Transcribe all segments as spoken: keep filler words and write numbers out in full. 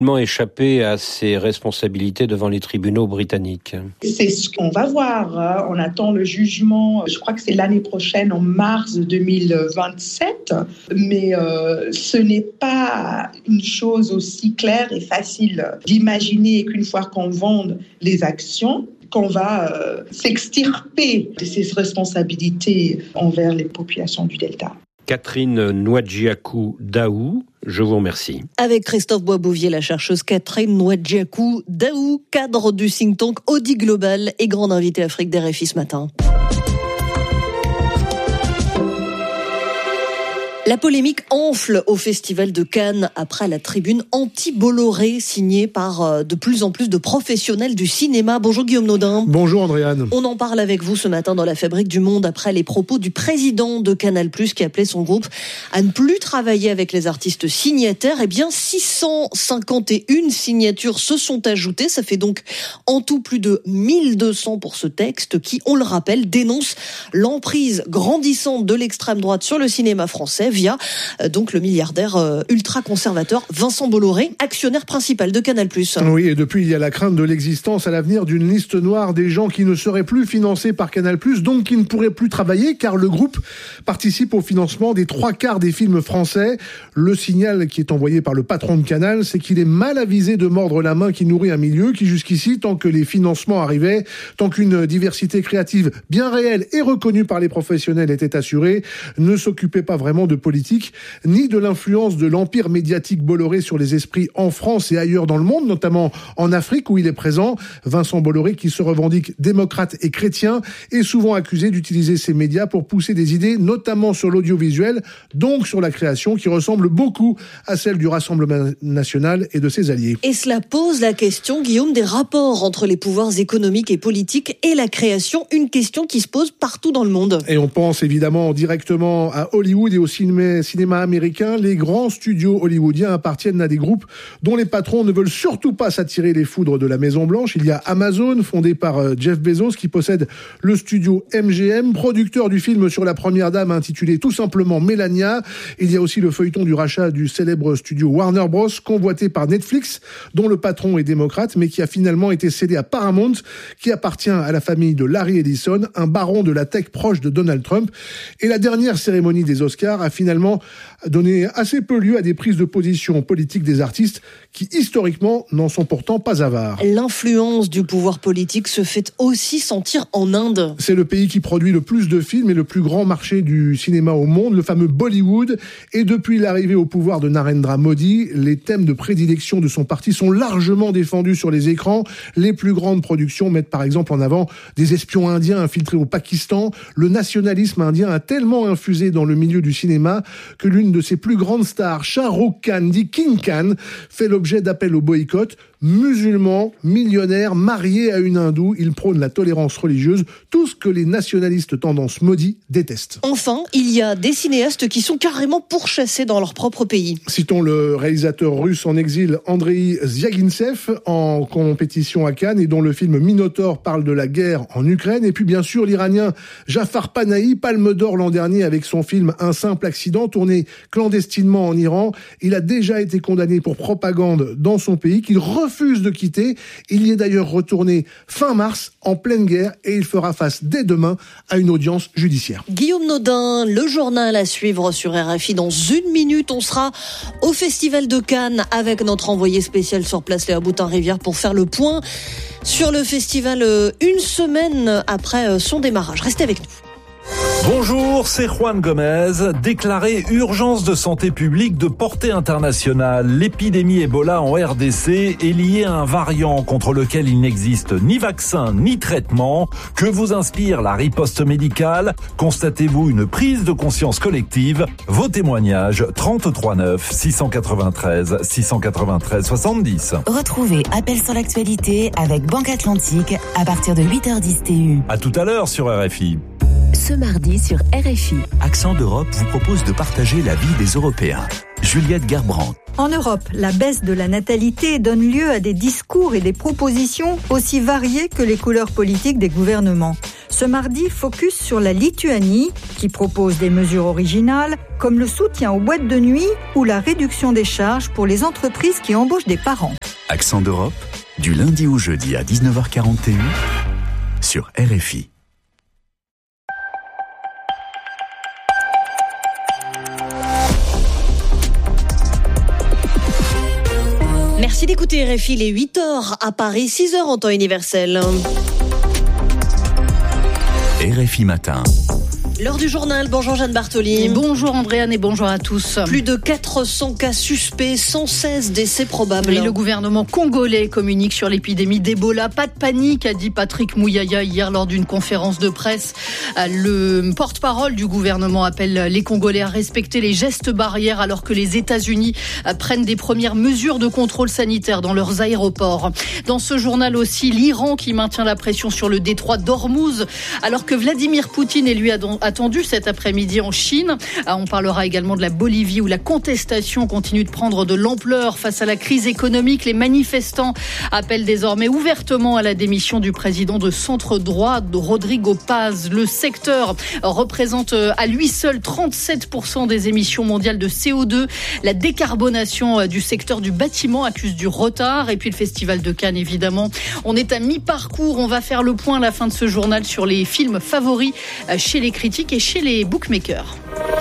échapper à ses responsabilités devant les tribunaux britanniques. C'est ce qu'on va voir. On attend le jugement, je crois que c'est l'année prochaine, en mars deux mille vingt-sept. Mais euh, ce n'est pas une chose aussi claire et facile d'imaginer qu'une fois qu'on vende les actions, qu'on va euh, s'extirper de ses responsabilités envers les populations du Delta. Catherine Nwadjiakou-Daou, je vous remercie. Avec Christophe Boisbouvier, la chercheuse Catherine Nwadjiakou-Daou, cadre du think tank Audi Global et grande invitée Afrique d'R F I ce matin. La polémique enfle au Festival de Cannes après la tribune anti-Bolloré signée par de plus en plus de professionnels du cinéma. Bonjour Guillaume Naudin. Bonjour Andréane. On en parle avec vous ce matin dans la Fabrique du Monde après les propos du président de Canal+, qui appelait son groupe à ne plus travailler avec les artistes signataires. Eh bien, six cent cinquante et une signatures se sont ajoutées. Ça fait donc en tout plus de mille deux cents pour ce texte qui, on le rappelle, dénonce l'emprise grandissante de l'extrême droite sur le cinéma français via euh, donc le milliardaire euh, ultra-conservateur Vincent Bolloré, actionnaire principal de Canal+. Oui, et depuis, il y a la crainte de l'existence à l'avenir d'une liste noire des gens qui ne seraient plus financés par Canal+, donc qui ne pourraient plus travailler, car le groupe participe au financement des trois quarts des films français. Le signal qui est envoyé par le patron de Canal, c'est qu'il est mal avisé de mordre la main qui nourrit un milieu qui, jusqu'ici, tant que les financements arrivaient, tant qu'une diversité créative bien réelle et reconnue par les professionnels était assurée, ne s'occupait pas vraiment de politique, ni de l'influence de l'empire médiatique Bolloré sur les esprits en France et ailleurs dans le monde, notamment en Afrique où il est présent. Vincent Bolloré, qui se revendique démocrate et chrétien, est souvent accusé d'utiliser ses médias pour pousser des idées, notamment sur l'audiovisuel, donc sur la création, qui ressemble beaucoup à celle du Rassemblement national et de ses alliés. Et cela pose la question, Guillaume, des rapports entre les pouvoirs économiques et politiques et la création, une question qui se pose partout dans le monde. Et on pense évidemment directement à Hollywood et au cinéma cinéma américain. Les grands studios hollywoodiens appartiennent à des groupes dont les patrons ne veulent surtout pas s'attirer les foudres de la Maison-Blanche. Il y a Amazon, fondé par Jeff Bezos, qui possède le studio M G M, producteur du film sur la première dame intitulé tout simplement Melania. Il y a aussi le feuilleton du rachat du célèbre studio Warner Bros, convoité par Netflix, dont le patron est démocrate, mais qui a finalement été cédé à Paramount, qui appartient à la famille de Larry Ellison, un baron de la tech proche de Donald Trump. Et la dernière cérémonie des Oscars a finalement donné assez peu lieu à des prises de position politiques des artistes qui, historiquement, n'en sont pourtant pas avares. L'influence du pouvoir politique se fait aussi sentir en Inde. C'est le pays qui produit le plus de films et le plus grand marché du cinéma au monde, le fameux Bollywood. Et depuis l'arrivée au pouvoir de Narendra Modi, les thèmes de prédilection de son parti sont largement défendus sur les écrans. Les plus grandes productions mettent par exemple en avant des espions indiens infiltrés au Pakistan. Le nationalisme indien a tellement infusé dans le milieu du cinéma que l'une de ses plus grandes stars, Shah Rukh Khan, dit King Khan, fait l'objet d'appels au boycott. Musulman, millionnaire, marié à une hindoue, il prône la tolérance religieuse, tout ce que les nationalistes tendance Modi détestent. Enfin, il y a des cinéastes qui sont carrément pourchassés dans leur propre pays. Citons le réalisateur russe en exil Andrei Zvyagintsev, en compétition à Cannes et dont le film Minotaur parle de la guerre en Ukraine. Et puis bien sûr l'Iranien Jafar Panahi, Palme d'Or l'an dernier avec son film Un simple accident, tourné clandestinement en Iran. Il a déjà été condamné pour propagande dans son pays, qu'il refuse refuse de quitter. Il y est d'ailleurs retourné fin mars, en pleine guerre, et il fera face dès demain à une audience judiciaire. Guillaume Naudin, le journal à suivre sur R F I. Dans une minute, on sera au Festival de Cannes avec notre envoyé spécial sur place, Léa Boutin-Rivière, pour faire le point sur le festival une semaine après son démarrage. Restez avec nous. Bonjour, c'est Juan Gomez. Déclaré urgence de santé publique de portée internationale, l'épidémie Ebola en R D C est liée à un variant contre lequel il n'existe ni vaccin ni traitement. Que vous inspire la riposte médicale? Constatez-vous une prise de conscience collective? Vos témoignages trente-trois neuf six cent quatre-vingt-treize six cent quatre-vingt-treize soixante-dix. Retrouvez Appel sur l'actualité avec Banque Atlantique à partir de huit heures dix T U. À tout à l'heure sur R F I. Ce mardi sur R F I. Accent d'Europe vous propose de partager la vie des Européens. Juliette Gerbrandt. En Europe, la baisse de la natalité donne lieu à des discours et des propositions aussi variées que les couleurs politiques des gouvernements. Ce mardi, focus sur la Lituanie, qui propose des mesures originales, comme le soutien aux boîtes de nuit ou la réduction des charges pour les entreprises qui embauchent des parents. Accent d'Europe, du lundi au jeudi à dix-neuf heures quarante et un sur R F I. Merci d'écouter R F I, les huit heures à Paris, six heures en temps universel. R F I Matin. L'heure du journal, bonjour Jeanne Bartoli. Bonjour Andréane et bonjour à tous. Plus de quatre cents cas suspects, cent seize décès probables. Et le gouvernement congolais communique sur l'épidémie d'Ebola. Pas de panique, a dit Patrick Mouyaya hier lors d'une conférence de presse. Le porte-parole du gouvernement appelle les Congolais à respecter les gestes barrières alors que les États-Unis prennent des premières mesures de contrôle sanitaire dans leurs aéroports. Dans ce journal aussi, l'Iran qui maintient la pression sur le détroit d'Ormuz alors que Vladimir Poutine et lui a attendu cet après-midi en Chine. On parlera également de la Bolivie où la contestation continue de prendre de l'ampleur face à la crise économique. Les manifestants appellent désormais ouvertement à la démission du président de centre droit, Rodrigo Paz. Le secteur représente à lui seul trente-sept pour cent des émissions mondiales de C O deux. La décarbonation du secteur du bâtiment accuse du retard. Et puis le Festival de Cannes, évidemment. On est à mi-parcours. On va faire le point à la fin de ce journal sur les films favoris chez les critiques et chez les bookmakers.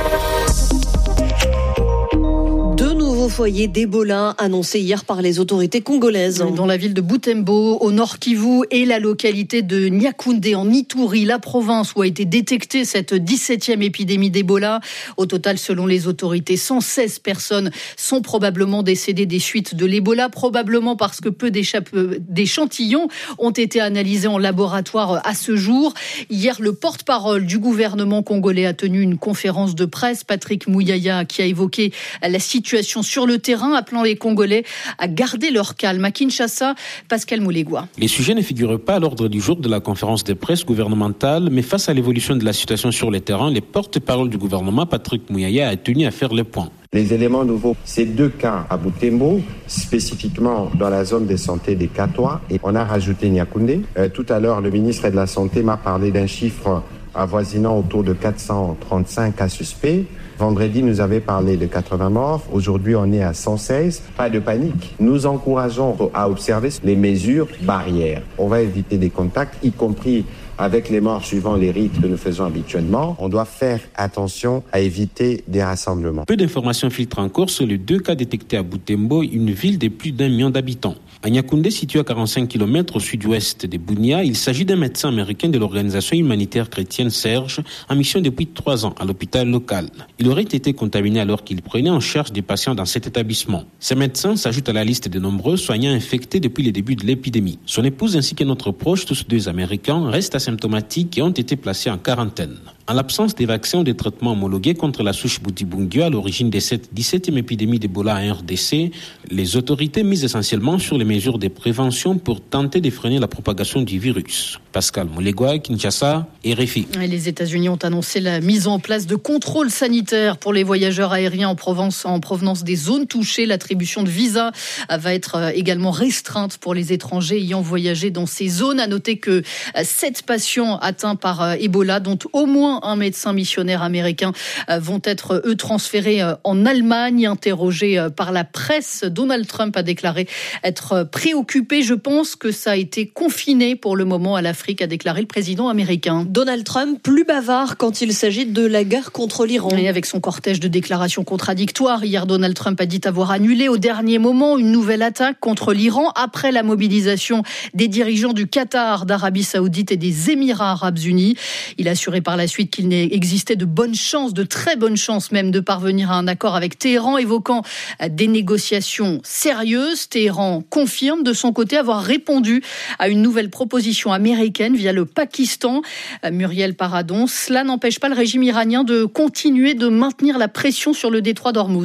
Foyer d'Ebola annoncé hier par les autorités congolaises. Dans la ville de Butembo, au nord Kivu et la localité de Nyakoundé en Ituri, la province où a été détectée cette dix-septième épidémie d'Ebola. Au total, selon les autorités, cent seize personnes sont probablement décédées des suites de l'Ebola, probablement parce que peu d'échantillons ont été analysés en laboratoire à ce jour. Hier, le porte-parole du gouvernement congolais a tenu une conférence de presse, Patrick Mouyaya, qui a évoqué la situation sur le terrain, appelant les Congolais à garder leur calme. À Kinshasa, Pascal Moulégois. Les sujets ne figurent pas à l'ordre du jour de la conférence de presse gouvernementale, mais face à l'évolution de la situation sur le terrain, le porte-parole du gouvernement, Patrick Mouyaya, a tenu à faire le point. Les éléments nouveaux, c'est deux cas à Butembo, spécifiquement dans la zone de santé des Katoa, et on a rajouté Nyakoundé. Euh, tout à l'heure, le ministre de la Santé m'a parlé d'un chiffre avoisinant autour de quatre cent trente-cinq cas suspects. Vendredi, nous avait parlé de quatre-vingts morts. Aujourd'hui, on est à cent seize. Pas de panique. Nous encourageons à observer les mesures barrières. On va éviter des contacts, y compris avec les morts suivant les rites que nous faisons habituellement. On doit faire attention à éviter des rassemblements. Peu d'informations filtrent encore sur les deux cas détectés à Butembo, une ville de plus d'un million d'habitants. À Nyakoundé, situé à quarante-cinq kilomètres au sud-ouest de Bunia, il s'agit d'un médecin américain de l'organisation humanitaire chrétienne Serge, en mission depuis trois ans à l'hôpital local. Il aurait été contaminé alors qu'il prenait en charge des patients dans cet établissement. Ce médecin s'ajoute à la liste de nombreux soignants infectés depuis le début de l'épidémie. Son épouse ainsi qu'un autre proche, tous deux américains, restent asymptomatiques et ont été placés en quarantaine. En l'absence des vaccins ou des traitements homologués contre la souche Bundibugyo à l'origine de cette dix-septième épidémie d'Ebola en R D C, les autorités misent essentiellement sur les mesures de prévention pour tenter de freiner la propagation du virus. Pascal Moulégois, Kinshasa, R F I. Les États-Unis ont annoncé la mise en place de contrôles sanitaires pour les voyageurs aériens en provenance, en provenance des zones touchées. L'attribution de visas va être également restreinte pour les étrangers ayant voyagé dans ces zones. À noter que sept patients atteints par Ebola, dont au moins un médecin missionnaire américain, vont être eux transférés en Allemagne. Interrogé par la presse, Donald Trump a déclaré être préoccupé. Je pense que ça a été confiné pour le moment à l'Afrique, a déclaré le président américain. Donald Trump, plus bavard quand il s'agit de la guerre contre l'Iran. Et avec son cortège de déclarations contradictoires, hier Donald Trump a dit avoir annulé au dernier moment une nouvelle attaque contre l'Iran après la mobilisation des dirigeants du Qatar, d'Arabie Saoudite et des Émirats Arabes Unis. Il a assuré par la suite qu'il n'existait de bonnes chances, de très bonnes chances même, de parvenir à un accord avec Téhéran, évoquant des négociations sérieuses. Téhéran confirme de son côté avoir répondu à une nouvelle proposition américaine via le Pakistan. Muriel Paradon, cela n'empêche pas le régime iranien de continuer de maintenir la pression sur le détroit d'Ormuz.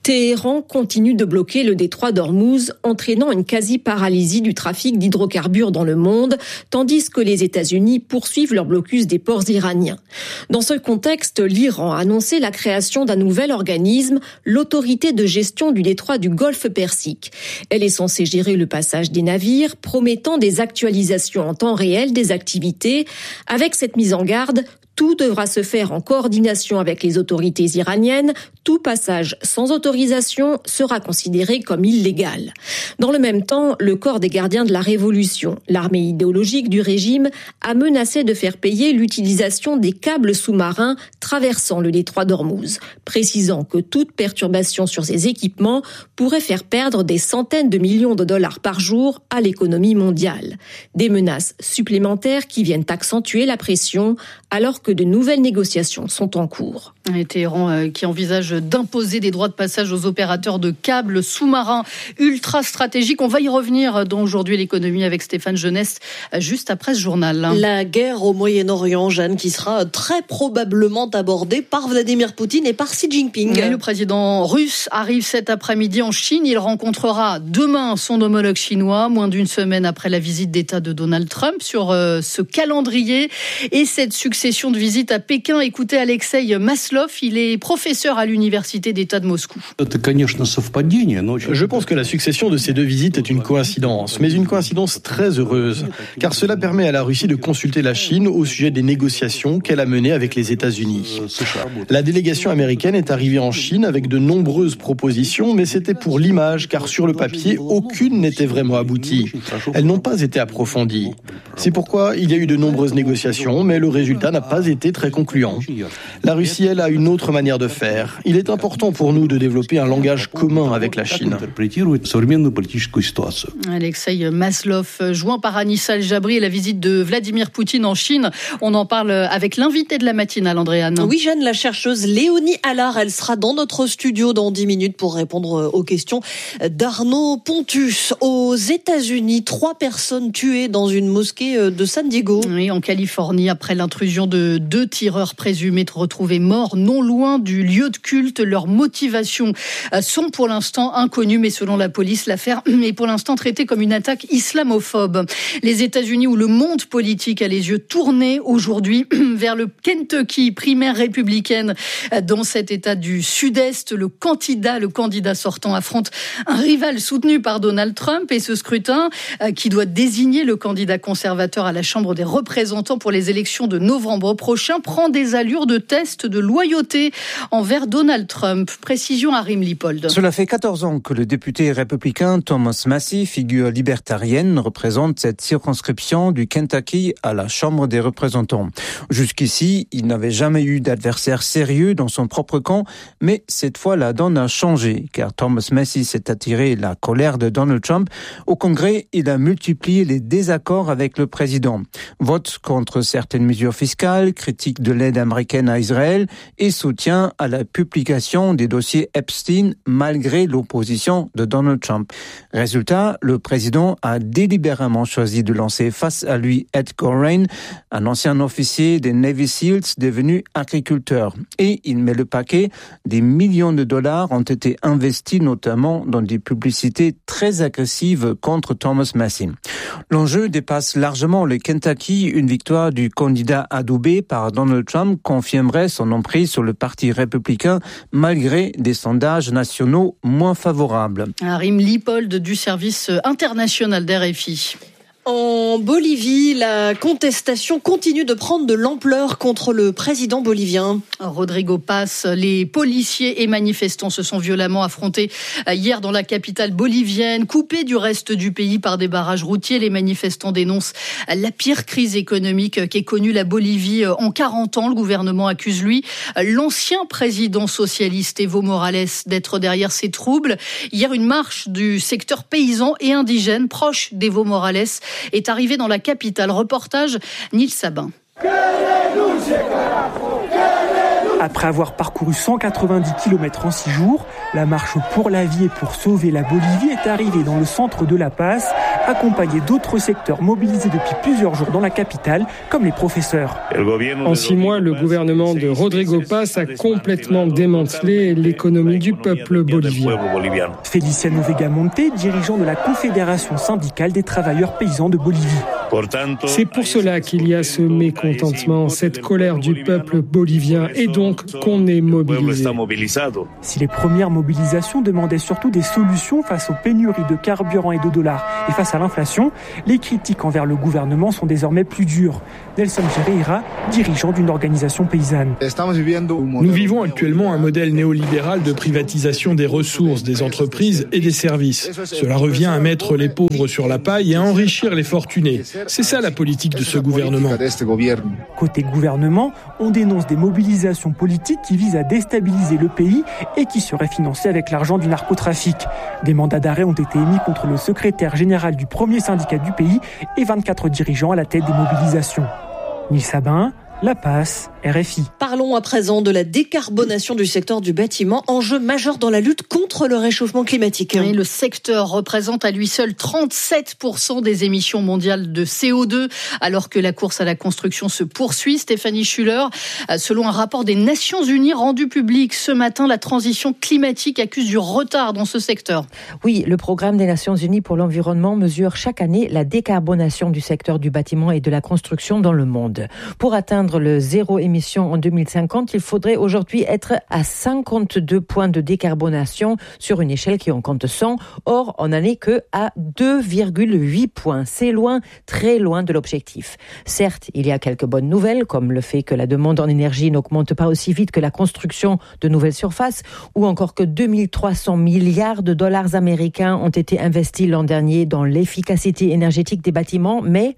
Téhéran continue de bloquer le détroit d'Ormuz, entraînant une quasi-paralysie du trafic d'hydrocarbures dans le monde, tandis que les États-Unis poursuivent leur blocus des ports iraniens. Dans ce contexte, l'Iran a annoncé la création d'un nouvel organisme, l'autorité de gestion du détroit du Golfe Persique. Elle est censée gérer le passage des navires, promettant des actualisations en temps réel des activités. Avec cette mise en garde, tout devra se faire en coordination avec les autorités iraniennes. Tout passage sans autorisation sera considéré comme illégal. Dans le même temps, le corps des gardiens de la Révolution, l'armée idéologique du régime, a menacé de faire payer l'utilisation des câbles sous-marins traversant le détroit d'Ormuz, précisant que toute perturbation sur ces équipements pourrait faire perdre des centaines de millions de dollars par jour à l'économie mondiale. Des menaces supplémentaires qui viennent accentuer la pression alors que de nouvelles négociations sont en cours. Et Téhéran euh, qui envisage d'imposer des droits de passage aux opérateurs de câbles sous-marins ultra stratégiques. On va y revenir dans Aujourd'hui l'économie avec Stéphane Jeunesse juste après ce journal. La guerre au Moyen-Orient, Jeanne, qui sera très probablement abordée par Vladimir Poutine et par Xi Jinping. Et le président russe arrive cet après-midi en Chine. Il rencontrera demain son homologue chinois, moins d'une semaine après la visite d'État de Donald Trump. Sur euh, ce calendrier et cette succession de visites à Pékin, écoutez Alexei Maslov, il est professeur à l'université d'État de Moscou. Je pense que la succession de ces deux visites est une coïncidence, mais une coïncidence très heureuse, car cela permet à la Russie de consulter la Chine au sujet des négociations qu'elle a menées avec les États-Unis. La délégation américaine est arrivée en Chine avec de nombreuses propositions, mais c'était pour l'image, car sur le papier, aucune n'était vraiment aboutie. Elles n'ont pas été approfondies. C'est pourquoi il y a eu de nombreuses négociations, mais le résultat n'a pas été très concluant. La Russie, elle, a une autre manière de faire. Il est important pour nous de développer un langage commun avec la Chine. Alexei Maslov, joint par Anissa El-Jabri et la visite de Vladimir Poutine en Chine. On en parle avec l'invité de la matinale, Andréane. Oui, Jeanne, la chercheuse Léonie Allard, elle sera dans notre studio dans dix minutes pour répondre aux questions d'Arnaud Pontus. Aux États-Unis, trois personnes tuées dans une mosquée de San Diego. Oui, en Californie, après l'intrusion de deux tireurs présumés retrouvés morts non loin du lieu de culte. Leurs motivations sont pour l'instant inconnues, mais selon la police, l'affaire est pour l'instant traitée comme une attaque islamophobe. Les États-Unis, où le monde politique a les yeux tournés aujourd'hui vers le Kentucky, primaire républicaine dans cet État du Sud-Est. Le candidat, le candidat sortant affronte un rival soutenu par Donald Trump, et ce scrutin qui doit désigner le candidat conservateur à la Chambre des représentants pour les élections de novembre prochain prend des allures de test de loyauté envers Donald Trump. Précision à Rim Lipold. Cela fait quatorze ans que le député républicain Thomas Massie, figure libertarienne, représente cette circonscription du Kentucky à la Chambre des représentants. Jusqu'ici, il n'avait jamais eu d'adversaire sérieux dans son propre camp, mais cette fois la donne a changé, car Thomas Massie s'est attiré la colère de Donald Trump. Au Congrès, il a multiplié les désaccords avec le président. Vote contre certaines mesures fiscales, critique de l'aide américaine à Israël et soutien à la publication des dossiers Epstein malgré l'opposition de Donald Trump. Résultat, le président a délibérément choisi de lancer face à lui Ed Gorein, un ancien officier des Navy Seals devenu agriculteur. Et il met le paquet, des millions de dollars ont été investis notamment dans des publicités très agressives contre Thomas Massie. L'enjeu dépasse largement le Kentucky. Une victoire du candidat adoubé par Donald Trump confirmerait son emprise sur le parti républicain malgré des sondages nationaux moins favorables. Rim Lipold du service international d'R F I. En Bolivie, la contestation continue de prendre de l'ampleur contre le président bolivien. Rodrigo Paz, les policiers et manifestants se sont violemment affrontés hier dans la capitale bolivienne, coupés du reste du pays par des barrages routiers. Les manifestants dénoncent la pire crise économique qu'ait connue la Bolivie en quarante ans. Le gouvernement accuse, lui, l'ancien président socialiste Evo Morales d'être derrière ces troubles. Hier, une marche du secteur paysan et indigène proche d'Evo Morales est arrivé dans la capitale. Reportage Nils Sabin. Après avoir parcouru cent quatre-vingt-dix kilomètres en six jours, la marche pour la vie et pour sauver la Bolivie est arrivée dans le centre de La Paz. accompagné d'autres secteurs mobilisés depuis plusieurs jours dans la capitale, comme les professeurs. En six mois, le gouvernement de Rodrigo Paz a complètement démantelé l'économie du peuple bolivien. Feliciano Vegamonte, dirigeant de la Confédération syndicale des travailleurs paysans de Bolivie. C'est pour cela qu'il y a ce mécontentement, cette colère du peuple bolivien, et donc qu'on est mobilisé. Si les premières mobilisations demandaient surtout des solutions face aux pénuries de carburant et de dollars et face à l'inflation, les critiques envers le gouvernement sont désormais plus dures. Nelson Ferreira, dirigeant d'une organisation paysanne. Nous vivons actuellement un modèle néolibéral de privatisation des ressources, des entreprises et des services. Cela revient à mettre les pauvres sur la paille et à enrichir les fortunés. C'est ça la politique de ce gouvernement. Côté gouvernement, on dénonce des mobilisations politiques qui visent à déstabiliser le pays et qui seraient financées avec l'argent du narcotrafic. Des mandats d'arrêt ont été émis contre le secrétaire général du premier syndicat du pays et vingt-quatre dirigeants à la tête des mobilisations. Nils Sabin, La Paz, R F I. Parlons à présent de la décarbonation du secteur du bâtiment, enjeu majeur dans la lutte contre le réchauffement climatique. Et le secteur représente à lui seul trente-sept pour cent des émissions mondiales de C O deux, alors que la course à la construction se poursuit. Stéphanie Schuller, selon un rapport des Nations Unies rendu public ce matin, la transition climatique accuse du retard dans ce secteur. Oui, le programme des Nations Unies pour l'environnement mesure chaque année la décarbonation du secteur du bâtiment et de la construction dans le monde. Pour atteindre le zéro émission en deux mille cinquante, il faudrait aujourd'hui être à cinquante-deux points de décarbonation sur une échelle qui en compte cent. Or, on n'en est que à deux virgule huit points. C'est loin, très loin de l'objectif. Certes, il y a quelques bonnes nouvelles, comme le fait que la demande en énergie n'augmente pas aussi vite que la construction de nouvelles surfaces, ou encore que deux mille trois cents milliards de dollars américains ont été investis l'an dernier dans l'efficacité énergétique des bâtiments, mais...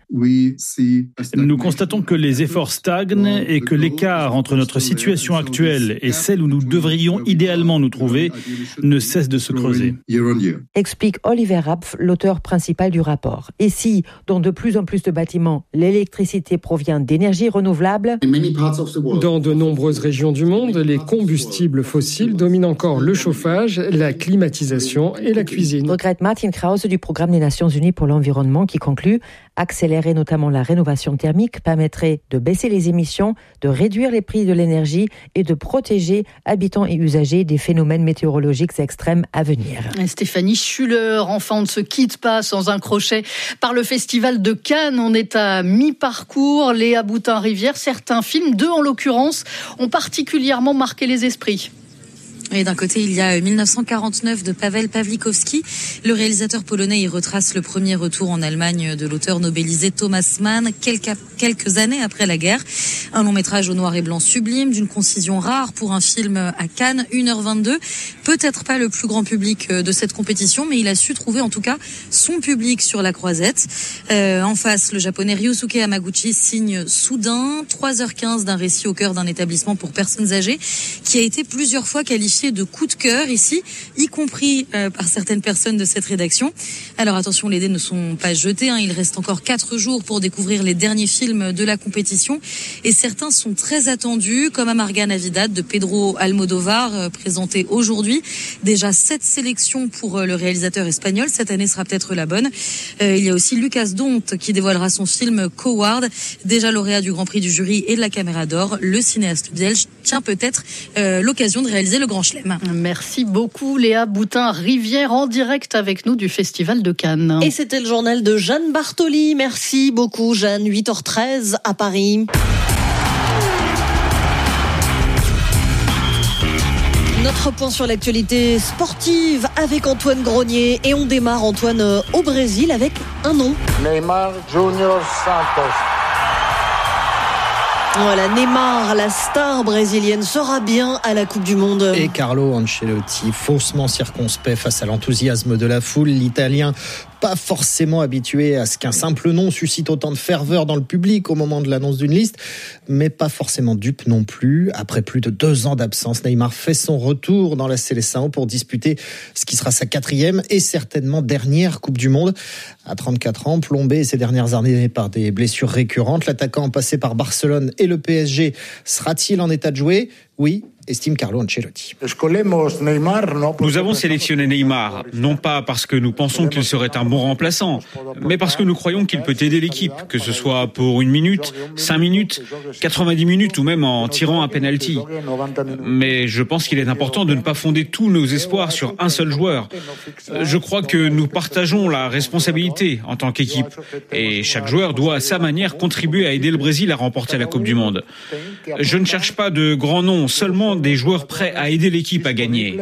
Nous constatons que les efforts stagnent et que l'écart entre notre situation actuelle et celle où nous devrions idéalement nous trouver ne cesse de se creuser. Explique Oliver Rapf, l'auteur principal du rapport. Et si, dans de plus en plus de bâtiments, l'électricité provient d'énergies renouvelables, dans de nombreuses régions du monde, les combustibles fossiles dominent encore le chauffage, la climatisation et la cuisine. Regrette Martin Krause du programme des Nations Unies pour l'environnement qui conclut accélérer notamment la rénovation thermique permettrait de baisser les émissions, de réduire les prix de l'énergie et de protéger habitants et usagers des phénomènes météorologiques extrêmes à venir. Stéphanie Schuller, enfin on ne se quitte pas sans un crochet par le Festival de Cannes. On est à mi-parcours. Léa Boutin-Rivière, certains films, deux en l'occurrence, ont particulièrement marqué les esprits. Et d'un côté, il y a dix-neuf cent quarante-neuf de Paweł Pawlikowski. Le réalisateur polonais y retrace le premier retour en Allemagne de l'auteur nobelisé Thomas Mann, quelques, quelques années après la guerre. Un long métrage au noir et blanc sublime, d'une concision rare pour un film à Cannes, une heure vingt-deux. Peut-être pas le plus grand public de cette compétition, mais il a su trouver en tout cas son public sur la croisette. Euh, en face, le japonais Ryosuke Hamaguchi signe Soudain, trois heures quinze d'un récit au cœur d'un établissement pour personnes âgées, qui a été plusieurs fois qualifié de coup de cœur ici, y compris euh, par certaines personnes de cette rédaction. Alors attention, les dés ne sont pas jetés, hein. Il reste encore quatre jours pour découvrir les derniers films de la compétition et certains sont très attendus, comme Amarga Navidad de Pedro Almodóvar, euh, présenté aujourd'hui. Déjà sept sélections pour euh, le réalisateur espagnol, cette année sera peut-être la bonne. Euh, il y a aussi Lucas Dont qui dévoilera son film Coward, déjà lauréat du Grand Prix du jury et de la Caméra d'Or. Le cinéaste belge tient peut-être euh, l'occasion de réaliser le grand chelem. Merci beaucoup Léa Boutin-Rivière en direct avec nous du Festival de Cannes. Et c'était le journal de Jeanne Bartoli. Merci beaucoup Jeanne, huit heures treize à Paris. Notre point sur l'actualité sportive avec Antoine Grenier. Et on démarre Antoine au Brésil avec un nom. Neymar Junior Santos. Voilà, Neymar, la star brésilienne, sera bien à la Coupe du Monde. Et Carlo Ancelotti, faussement circonspect face à l'enthousiasme de la foule, l'Italien pas forcément habitué à ce qu'un simple nom suscite autant de ferveur dans le public au moment de l'annonce d'une liste, mais pas forcément dupe non plus. Après plus de deux ans d'absence, Neymar fait son retour dans la Seleção pour disputer ce qui sera sa quatrième et certainement dernière Coupe du Monde. À trente-quatre ans, plombé ces dernières années par des blessures récurrentes, l'attaquant passé par Barcelone et le P S G sera-t-il en état de jouer ? Oui, estime Carlo Ancelotti. Nous avons sélectionné Neymar, non pas parce que nous pensons qu'il serait un bon remplaçant, mais parce que nous croyons qu'il peut aider l'équipe, que ce soit pour une minute, cinq minutes, quatre-vingt-dix minutes ou même en tirant un penalty. Mais je pense qu'il est important de ne pas fonder tous nos espoirs sur un seul joueur. Je crois que nous partageons la responsabilité en tant qu'équipe et chaque joueur doit à sa manière contribuer à aider le Brésil à remporter la Coupe du Monde. Je ne cherche pas de grands noms, seulement des joueurs prêts à aider l'équipe à gagner.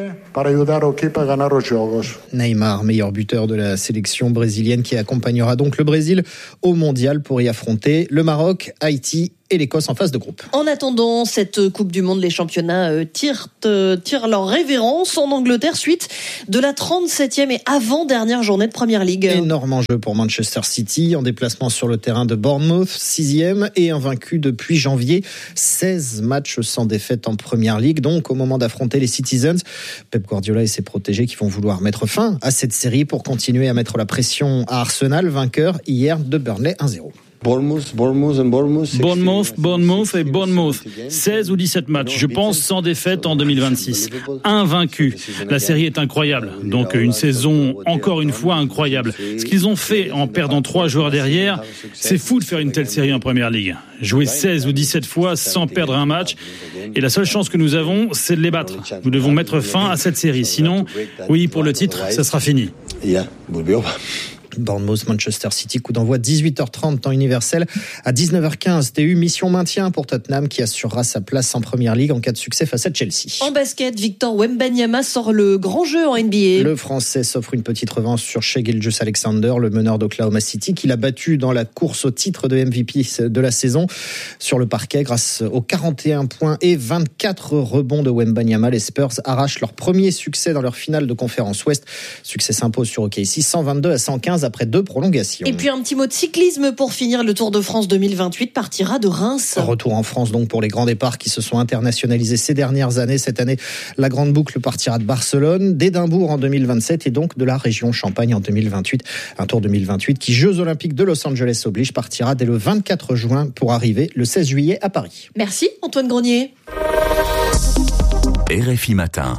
Neymar, meilleur buteur de la sélection brésilienne qui accompagnera donc le Brésil au Mondial pour y affronter le Maroc, Haïti et l'Écosse en phase de groupe. En attendant cette Coupe du Monde, les championnats euh, tirent, euh, tirent leur révérence en Angleterre suite de la trente-septième et avant-dernière journée de Première Ligue. Énorme enjeu pour Manchester City en déplacement sur le terrain de Bournemouth, sixième et invaincu depuis janvier. seize matchs sans défaite en Première Ligue. Donc au moment d'affronter les Citizens, Pep Guardiola et ses protégés qui vont vouloir mettre fin à cette série pour continuer à mettre la pression à Arsenal, vainqueur hier de Burnley un zéro. Bournemouth, Bournemouth, and Bournemouth. Bournemouth, Bournemouth et Bournemouth. seize ou dix-sept matchs, je pense, sans défaite en deux mille vingt-six. Invaincu. La série est incroyable. Donc une saison, encore une fois, incroyable. Ce qu'ils ont fait en perdant trois joueurs derrière, c'est fou de faire une telle série en Première Ligue. Jouer seize ou dix-sept fois sans perdre un match. Et la seule chance que nous avons, c'est de les battre. Nous devons mettre fin à cette série. Sinon, oui, pour le titre, ça sera fini. Bournemouth, Manchester City, coup d'envoi dix-huit heures trente, temps universel. À dix-neuf heures quinze, T U, mission maintien pour Tottenham qui assurera sa place en Première Ligue en cas de succès face à Chelsea. En basket, Victor Wembanyama sort le grand jeu en N B A. Le Français s'offre une petite revanche sur Shai Gilgeous-Alexander, le meneur d'Oklahoma City, qu'il a battu dans la course au titre de M V P de la saison sur le parquet grâce aux quarante et un points et vingt-quatre rebonds de Wembanyama. Les Spurs arrachent leur premier succès dans leur finale de conférence Ouest. Succès s'impose sur O K C cent vingt-deux à cent quinze après deux prolongations. Et puis un petit mot de cyclisme pour finir. Le Tour de France deux mille vingt-huit partira de Reims. Retour en France donc pour les grands départs qui se sont internationalisés ces dernières années. Cette année, la grande boucle partira de Barcelone, d'Édimbourg en deux mille vingt-sept et donc de la région Champagne en deux mille vingt-huit. Un Tour deux mille vingt-huit qui, Jeux Olympiques de Los Angeles oblige, partira dès le vingt-quatre juin pour arriver le seize juillet à Paris. Merci Antoine Grenier. R F I Matin.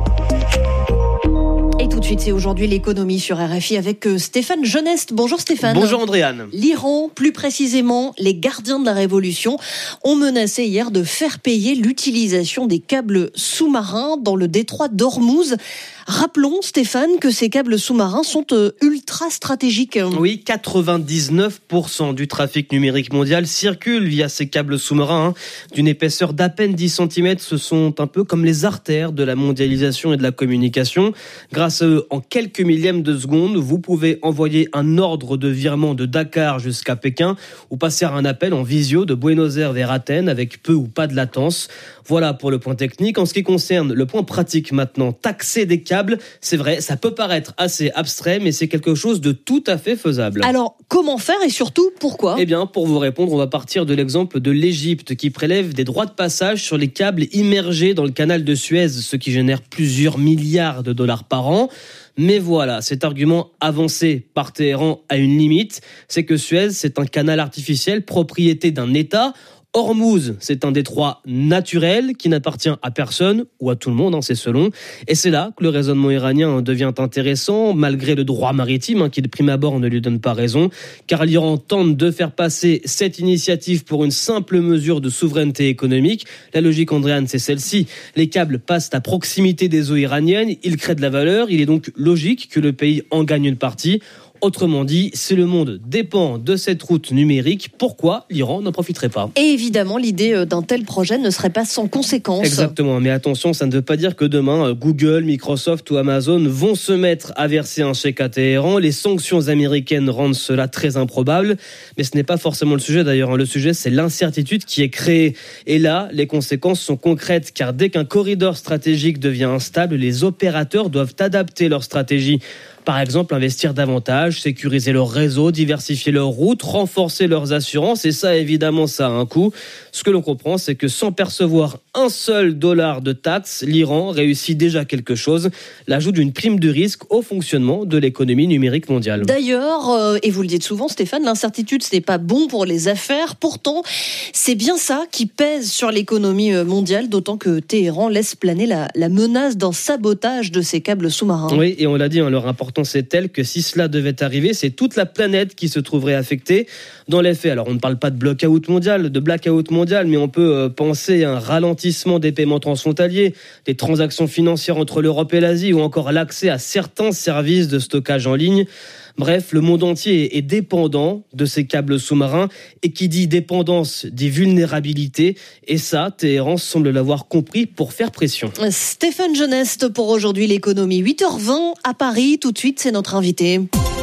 Et tout de suite, c'est aujourd'hui l'économie sur R F I avec Stéphane Geneste. Bonjour Stéphane. Bonjour Andréane. L'Iran, plus précisément les gardiens de la révolution, ont menacé hier de faire payer l'utilisation des câbles sous-marins dans le détroit d'Ormuz. Rappelons, Stéphane, que ces câbles sous-marins sont euh, ultra stratégiques. Oui, quatre-vingt-dix-neuf pour cent du trafic numérique mondial circule via ces câbles sous-marins. Hein. D'une épaisseur d'à peine dix centimètres, ce sont un peu comme les artères de la mondialisation et de la communication. Grâce à eux, en quelques millièmes de seconde, vous pouvez envoyer un ordre de virement de Dakar jusqu'à Pékin ou passer un appel en visio de Buenos Aires vers Athènes avec peu ou pas de latence. Voilà pour le point technique. En ce qui concerne le point pratique maintenant, taxer des câbles, c'est vrai, ça peut paraître assez abstrait, mais c'est quelque chose de tout à fait faisable. Alors, comment faire et surtout, pourquoi ? Eh bien, pour vous répondre, on va partir de l'exemple de l'Égypte qui prélève des droits de passage sur les câbles immergés dans le canal de Suez, ce qui génère plusieurs milliards de dollars par an. Mais voilà, cet argument avancé par Téhéran a une limite, c'est que Suez, c'est un canal artificiel propriété d'un État. Ormuz, c'est un détroit naturel qui n'appartient à personne ou à tout le monde, hein, c'est selon. Et c'est là que le raisonnement iranien devient intéressant, malgré le droit maritime hein, qui de prime abord ne lui donne pas raison, car l'Iran tente de faire passer cette initiative pour une simple mesure de souveraineté économique. La logique, Andréane, c'est celle-ci. Les câbles passent à proximité des eaux iraniennes, ils créent de la valeur, il est donc logique que le pays en gagne une partie. Autrement dit, si le monde dépend de cette route numérique, pourquoi l'Iran n'en profiterait pas ? Et évidemment, l'idée d'un tel projet ne serait pas sans conséquences. Exactement, mais attention, ça ne veut pas dire que demain, Google, Microsoft ou Amazon vont se mettre à verser un chèque à Téhéran. Les sanctions américaines rendent cela très improbable, mais ce n'est pas forcément le sujet d'ailleurs. Le sujet, c'est l'incertitude qui est créée. Et là, les conséquences sont concrètes, car dès qu'un corridor stratégique devient instable, les opérateurs doivent adapter leur stratégie. Par exemple, investir davantage, sécuriser leur réseau, diversifier leurs routes, renforcer leurs assurances. Et ça, évidemment, ça a un coût. Ce que l'on comprend, c'est que sans percevoir un seul dollar de taxes, l'Iran réussit déjà quelque chose, l'ajout d'une prime de risque au fonctionnement de l'économie numérique mondiale. D'ailleurs, euh, et vous le dites souvent Stéphane, l'incertitude ce n'est pas bon pour les affaires, pourtant c'est bien ça qui pèse sur l'économie mondiale, d'autant que Téhéran laisse planer la, la menace d'un sabotage de ces câbles sous-marins. Oui, et on l'a dit, hein, leur importance est telle que si cela devait arriver, c'est toute la planète qui se trouverait affectée. Dans les faits, alors on ne parle pas de blackout mondial, de blackout mondial, mais on peut euh, penser à un ralentissement des paiements transfrontaliers, des transactions financières entre l'Europe et l'Asie, ou encore l'accès à certains services de stockage en ligne. Bref, le monde entier est dépendant de ces câbles sous-marins, et qui dit dépendance dit vulnérabilité, et ça, Téhéran semble l'avoir compris pour faire pression. Stéphane Geneste pour aujourd'hui l'économie, huit heures vingt à Paris, tout de suite c'est notre invité.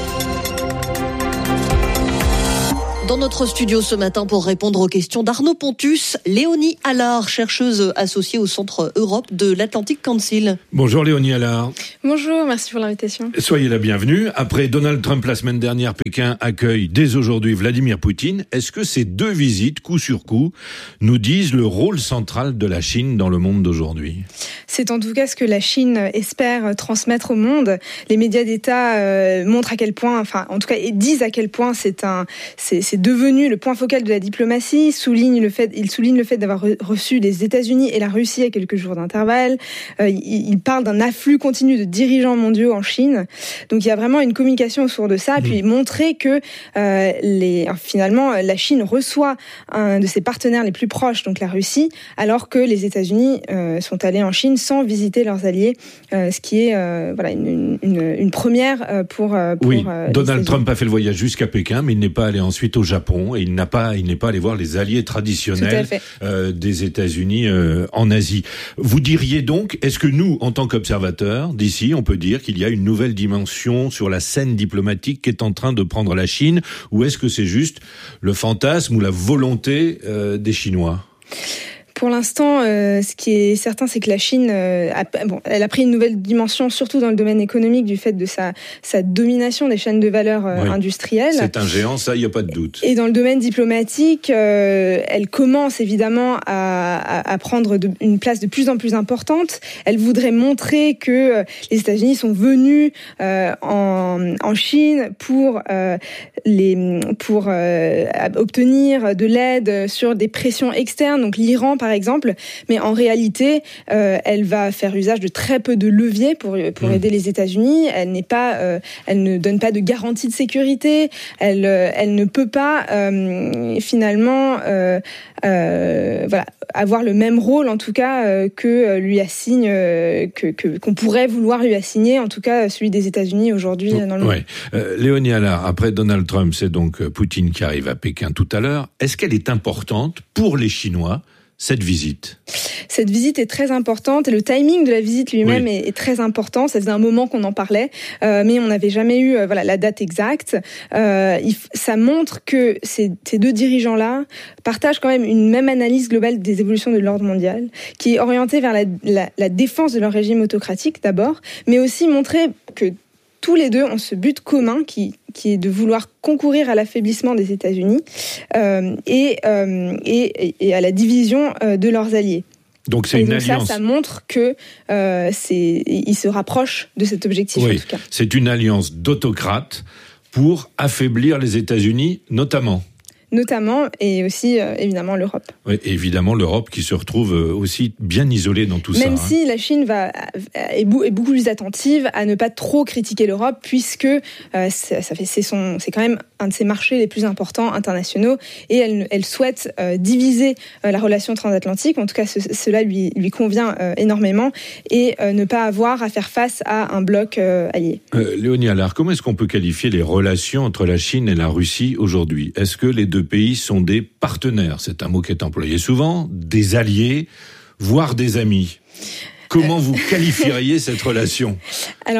Dans notre studio ce matin pour répondre aux questions d'Arnaud Pontus, Léonie Allard, chercheuse associée au Centre Europe de l'Atlantic Council. Bonjour Léonie Allard. Bonjour, merci pour l'invitation. Soyez la bienvenue. Après Donald Trump la semaine dernière, Pékin accueille dès aujourd'hui Vladimir Poutine. Est-ce que ces deux visites, coup sur coup, nous disent le rôle central de la Chine dans le monde d'aujourd'hui ? C'est en tout cas ce que la Chine espère transmettre au monde. Les médias d'État euh, montrent à quel point, enfin en tout cas disent à quel point c'est un, c'est, c'est devenu le point focal de la diplomatie. Souligne le fait, il souligne le fait d'avoir reçu les États-Unis et la Russie à quelques jours d'intervalle. Euh, il, il parle d'un afflux continu de dirigeants mondiaux en Chine. Donc il y a vraiment une communication autour de ça. Et puis montrer que euh, les, finalement la Chine reçoit un de ses partenaires les plus proches, donc la Russie, alors que les États-Unis euh, sont allés en Chine sans visiter leurs alliés, euh, ce qui est euh, voilà une, une, une première pour, pour oui. Euh, Donald Trump a fait le voyage jusqu'à Pékin, mais il n'est pas allé ensuite au Japon et il n'a pas, il n'est pas allé voir les alliés traditionnels euh, des États-Unis euh, en Asie. Vous diriez donc, est-ce que nous, en tant qu'observateurs d'ici, on peut dire qu'il y a une nouvelle dimension sur la scène diplomatique qui est en train de prendre la Chine, ou est-ce que c'est juste le fantasme ou la volonté euh, des Chinois ? Pour l'instant, euh, ce qui est certain, c'est que la Chine, euh, a, bon, elle a pris une nouvelle dimension, surtout dans le domaine économique, du fait de sa, sa domination des chaînes de valeur euh, oui. industrielles. C'est un géant, ça, il n'y a pas de doute. Et dans le domaine diplomatique, euh, elle commence évidemment à, à, à prendre de, une place de plus en plus importante. Elle voudrait montrer que les États-Unis sont venus euh, en, en Chine pour, euh, les, pour euh, obtenir de l'aide sur des pressions externes, donc l'Iran, par exemple, mais en réalité, euh, elle va faire usage de très peu de leviers pour pour mmh. aider les États-Unis. Elle n'est pas, euh, elle ne donne pas de garantie de sécurité. Elle, euh, elle ne peut pas euh, finalement, euh, euh, voilà, avoir le même rôle, en tout cas, euh, que lui assigne, euh, que, que qu'on pourrait vouloir lui assigner, en tout cas celui des États-Unis aujourd'hui dans le monde. Ouais. Euh, Léonie Allard, après Donald Trump, c'est donc Poutine qui arrive à Pékin tout à l'heure. Est-ce qu'elle est importante pour les Chinois, cette visite? Cette visite est très importante et le timing de la visite lui-même oui. est, est très important. Ça faisait un moment qu'on en parlait, euh, mais on n'avait jamais eu euh, voilà la date exacte. Euh, il, ça montre que ces, ces deux dirigeants-là partagent quand même une même analyse globale des évolutions de l'ordre mondial, qui est orientée vers la, la, la défense de leur régime autocratique d'abord, mais aussi montrer que tous les deux ont ce but commun qui, qui est de vouloir concourir à l'affaiblissement des États-Unis euh, et, euh, et, et à la division euh, de leurs alliés. Donc c'est et une donc alliance. Ça, ça montre que euh, c'est, ils se rapprochent de cet objectif oui, en tout cas. C'est une alliance d'autocrates pour affaiblir les États-Unis, notamment. Notamment, et aussi, euh, évidemment, l'Europe. Oui, et évidemment, l'Europe qui se retrouve aussi bien isolée dans tout Même ça. Même si hein. la Chine va, est beaucoup plus attentive à ne pas trop critiquer l'Europe, puisque euh, ça, ça fait, c'est, son, c'est quand même un de ses marchés les plus importants internationaux, et elle, elle souhaite euh, diviser euh, la relation transatlantique, en tout cas ce, cela lui, lui convient euh, énormément, et euh, ne pas avoir à faire face à un bloc euh, allié. Euh, Léonie Allard, comment est-ce qu'on peut qualifier les relations entre la Chine et la Russie aujourd'hui ? Est-ce que les deux pays sont des partenaires, c'est un mot qui est employé souvent, des alliés, voire des amis. Comment vous qualifieriez cette relation ? Alors,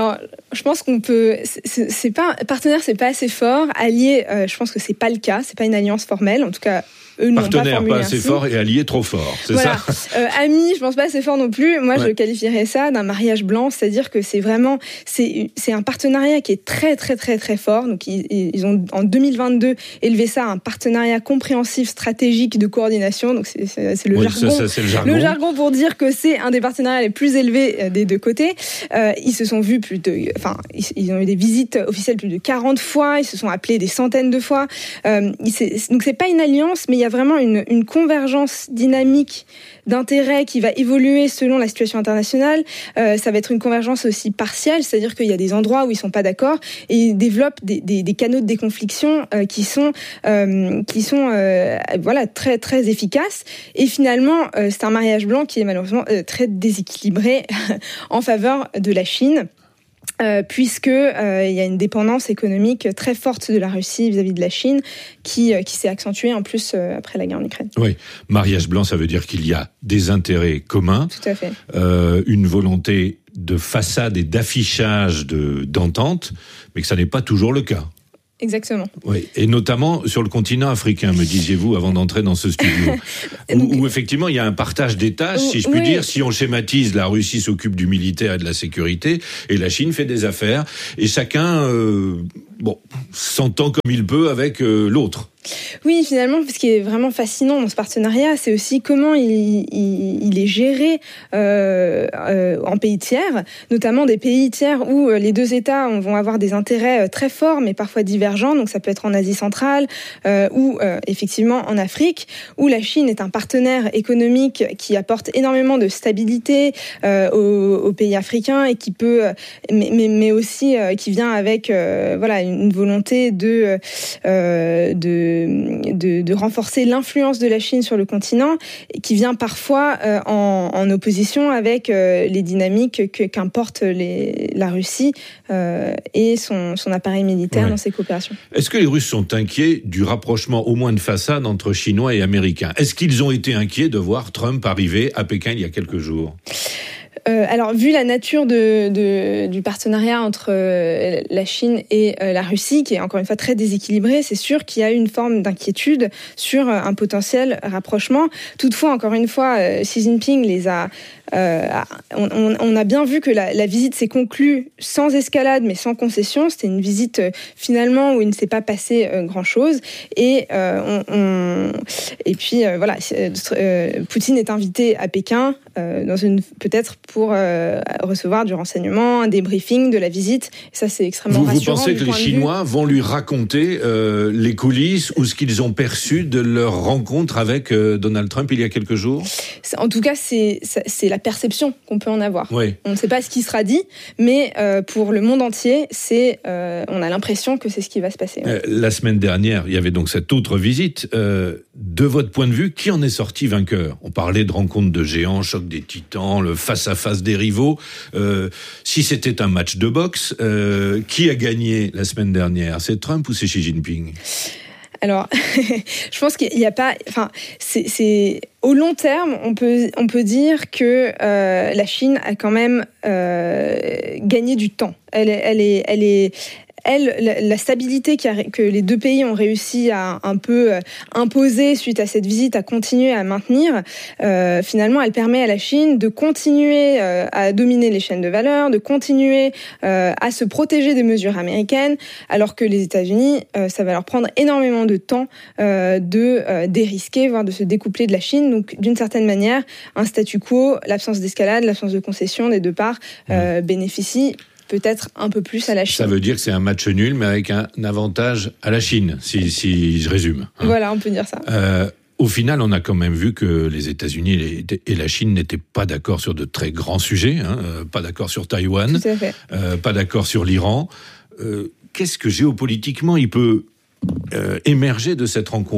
Je pense qu'on peut. C'est, c'est pas partenaire, c'est pas assez fort. Allié, euh, je pense que c'est pas le cas. C'est pas une alliance formelle, en tout cas. Eux Partenaire pas, pas assez fort et allié trop fort, c'est voilà. ça euh, Amis, je pense pas assez fort non plus. Moi, ouais. je qualifierais ça d'un mariage blanc, c'est-à-dire que c'est vraiment, c'est, c'est un partenariat qui est très, très, très, très fort. Donc, ils, ils ont en deux mille vingt-deux élevé ça à un partenariat compréhensif, stratégique de coordination. Donc, c'est, c'est, c'est, le, oui, jargon, ça, ça, c'est le jargon. Le jargon pour dire que c'est un des partenariats les plus élevés des deux côtés. Euh, ils se sont vus plus de, enfin, ils, ils ont eu des visites officielles plus de quarante fois. Ils se sont appelés des centaines de fois. Euh, c'est, donc, c'est pas une alliance, mais il y a vraiment une, une convergence dynamique d'intérêts qui va évoluer selon la situation internationale. Euh, ça va être une convergence aussi partielle, c'est-à-dire qu'il y a des endroits où ils sont pas d'accord et ils développent des, des, des canaux de déconfliction euh, qui sont euh, qui sont euh, voilà très très efficaces. Et finalement, euh, c'est un mariage blanc qui est malheureusement euh, très déséquilibré en faveur de la Chine. Euh, puisque euh, il y a une dépendance économique très forte de la Russie vis-à-vis de la Chine qui euh, qui s'est accentuée en plus euh, après la guerre en Ukraine. Oui, mariage blanc, ça veut dire qu'il y a des intérêts communs, tout à fait, euh, une volonté de façade et d'affichage de d'entente, mais que ça n'est pas toujours le cas. Exactement. Oui, et notamment sur le continent africain, me disiez-vous avant d'entrer dans ce studio, où, où effectivement il y a un partage des tâches, si je puis oui. dire. Si on schématise, la Russie s'occupe du militaire et de la sécurité, et la Chine fait des affaires, et chacun, euh, bon, s'entend comme il peut avec euh, l'autre. Oui, finalement, ce qui est vraiment fascinant dans ce partenariat, c'est aussi comment il, il, il est géré euh, euh, en pays tiers, notamment des pays tiers où les deux États vont avoir des intérêts très forts, mais parfois divergents. Donc, ça peut être en Asie centrale euh, ou euh, effectivement en Afrique, où la Chine est un partenaire économique qui apporte énormément de stabilité euh, aux, aux pays africains et qui peut, mais, mais, mais aussi euh, qui vient avec euh, voilà une volonté de euh, de De, de renforcer l'influence de la Chine sur le continent, qui vient parfois euh, en, en opposition avec euh, les dynamiques que, qu'importe les, la Russie euh, et son, son appareil militaire ouais. dans ses coopérations. Est-ce que les Russes sont inquiets du rapprochement au moins de façade entre Chinois et Américains ? Est-ce qu'ils ont été inquiets de voir Trump arriver à Pékin il y a quelques jours ? Euh, alors, vu la nature de, de, du partenariat entre euh, la Chine et euh, la Russie, qui est encore une fois très déséquilibré, c'est sûr qu'il y a une forme d'inquiétude sur euh, un potentiel rapprochement. Toutefois, encore une fois, euh, Xi Jinping les a... Euh, on, on, on a bien vu que la, la visite s'est conclue sans escalade, mais sans concession. C'était une visite euh, finalement où il ne s'est pas passé euh, grand-chose. Et euh, on, on, et puis euh, voilà, euh, Poutine est invité à Pékin euh, dans une peut-être pour euh, recevoir du renseignement, un débriefing de la visite. Et ça, c'est extrêmement vous, rassurant. Vous pensez que les Chinois vont lui raconter euh, les coulisses ou ce qu'ils ont perçu de leur rencontre avec euh, Donald Trump il y a quelques jours ? En tout cas, c'est, c'est la perception qu'on peut en avoir. Oui. On ne sait pas ce qui sera dit, mais euh, pour le monde entier, c'est, euh, on a l'impression que c'est ce qui va se passer. Euh, la semaine dernière, il y avait donc cette autre visite. Euh, de votre point de vue, qui en est sorti vainqueur ? On parlait de rencontres de géants, choc des titans, le face-à-face des rivaux. Euh, si c'était un match de boxe, euh, qui a gagné la semaine dernière ? C'est Trump ou c'est Xi Jinping ? Alors, je pense qu'il n'y a pas... Enfin, c'est, c'est au long terme, on peut, on peut dire que euh, la Chine a quand même euh, gagné du temps. Elle est... Elle est, elle est Elle, la stabilité que les deux pays ont réussi à un peu imposer suite à cette visite, à continuer à maintenir, euh, finalement, elle permet à la Chine de continuer euh, à dominer les chaînes de valeur, de continuer euh, à se protéger des mesures américaines, alors que les États-Unis, euh, ça va leur prendre énormément de temps euh, de euh, dérisquer, voire de se découpler de la Chine. Donc, d'une certaine manière, un statu quo, l'absence d'escalade, l'absence de concession des deux parts euh, bénéficie peut-être un peu plus à la Chine. Ça veut dire que c'est un match nul, mais avec un avantage à la Chine, si, si je résume. Hein. Voilà, on peut dire ça. Euh, au final, on a quand même vu que les États-Unis et la Chine n'étaient pas d'accord sur de très grands sujets, hein, pas d'accord sur Taïwan, Tout à fait. Euh, pas d'accord sur l'Iran. Euh, qu'est-ce que géopolitiquement il peut euh, émerger de cette rencontre ?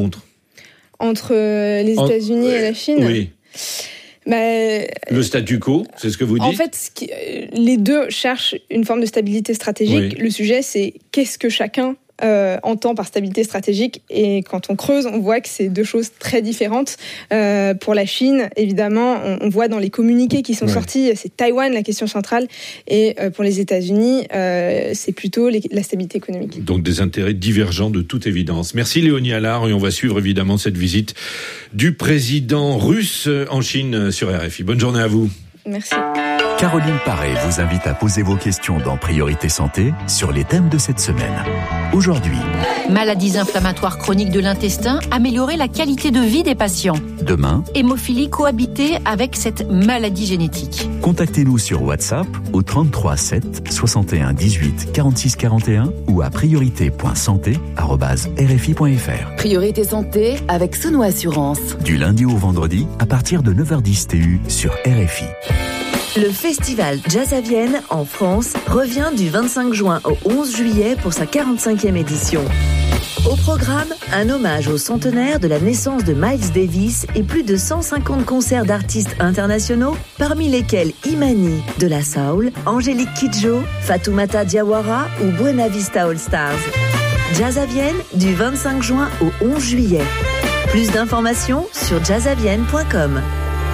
Entre les États-Unis en... et la Chine ? Oui. Bah, le statu quo, c'est ce que vous dites ? En fait, ce qui, les deux cherchent une forme de stabilité stratégique. Oui. Le sujet, c'est qu'est-ce que chacun euh, entend par stabilité stratégique. Et quand on creuse, on voit que c'est deux choses très différentes. Euh, pour la Chine, évidemment, on, on voit dans les communiqués qui sont ouais. sortis, c'est Taïwan la question centrale. Et euh, pour les États-Unis, euh, c'est plutôt les, la stabilité économique. Donc des intérêts divergents de toute évidence. Merci Léonie Allard, et on va suivre évidemment cette visite du président russe en Chine sur R F I. Bonne journée à vous. Merci. Caroline Paré vous invite à poser vos questions dans Priorité Santé sur les thèmes de cette semaine. Aujourd'hui, maladies inflammatoires chroniques de l'intestin, améliorer la qualité de vie des patients. Demain, hémophilie, cohabiter avec cette maladie génétique. Contactez-nous sur WhatsApp au trente-trois sept soixante et un dix-huit quarante-six quarante et un ou à priorité point santé arobase r f i point f r. Priorité Santé avec Sono Assurance. Du lundi au vendredi à partir de neuf heures dix T U sur R F I. Le festival Jazz à Vienne, en France, revient du vingt-cinq juin au onze juillet pour sa quarante-cinquième édition. Au programme, un hommage au centenaire de la naissance de Miles Davis et plus de cent cinquante concerts d'artistes internationaux, parmi lesquels Imani de la Soul, Angélique Kidjo, Fatoumata Diawara ou Buena Vista All Stars. Jazz à Vienne, du vingt-cinq juin au onze juillet. Plus d'informations sur jazz à vienne point com.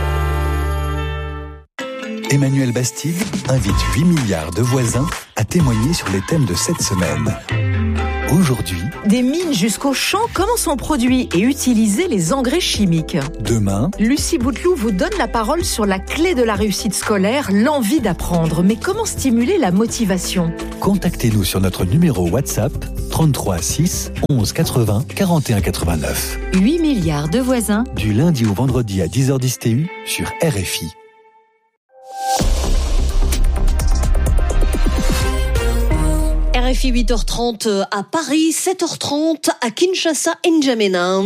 Emmanuel Bastide invite huit milliards de voisins à témoigner sur les thèmes de cette semaine. Aujourd'hui, des mines jusqu'aux champs, comment sont produits et utilisés les engrais chimiques. Demain, Lucie Bouteloup vous donne la parole sur la clé de la réussite scolaire, l'envie d'apprendre. Mais comment stimuler la motivation ? Contactez-nous sur notre numéro WhatsApp trente-trois six onze quatre-vingts quarante et un quatre-vingt-neuf. huit milliards de voisins. Du lundi au vendredi à dix heures dix T U sur R F I. R F I huit heures trente à Paris, sept heures trente à Kinshasa, N'Djamena.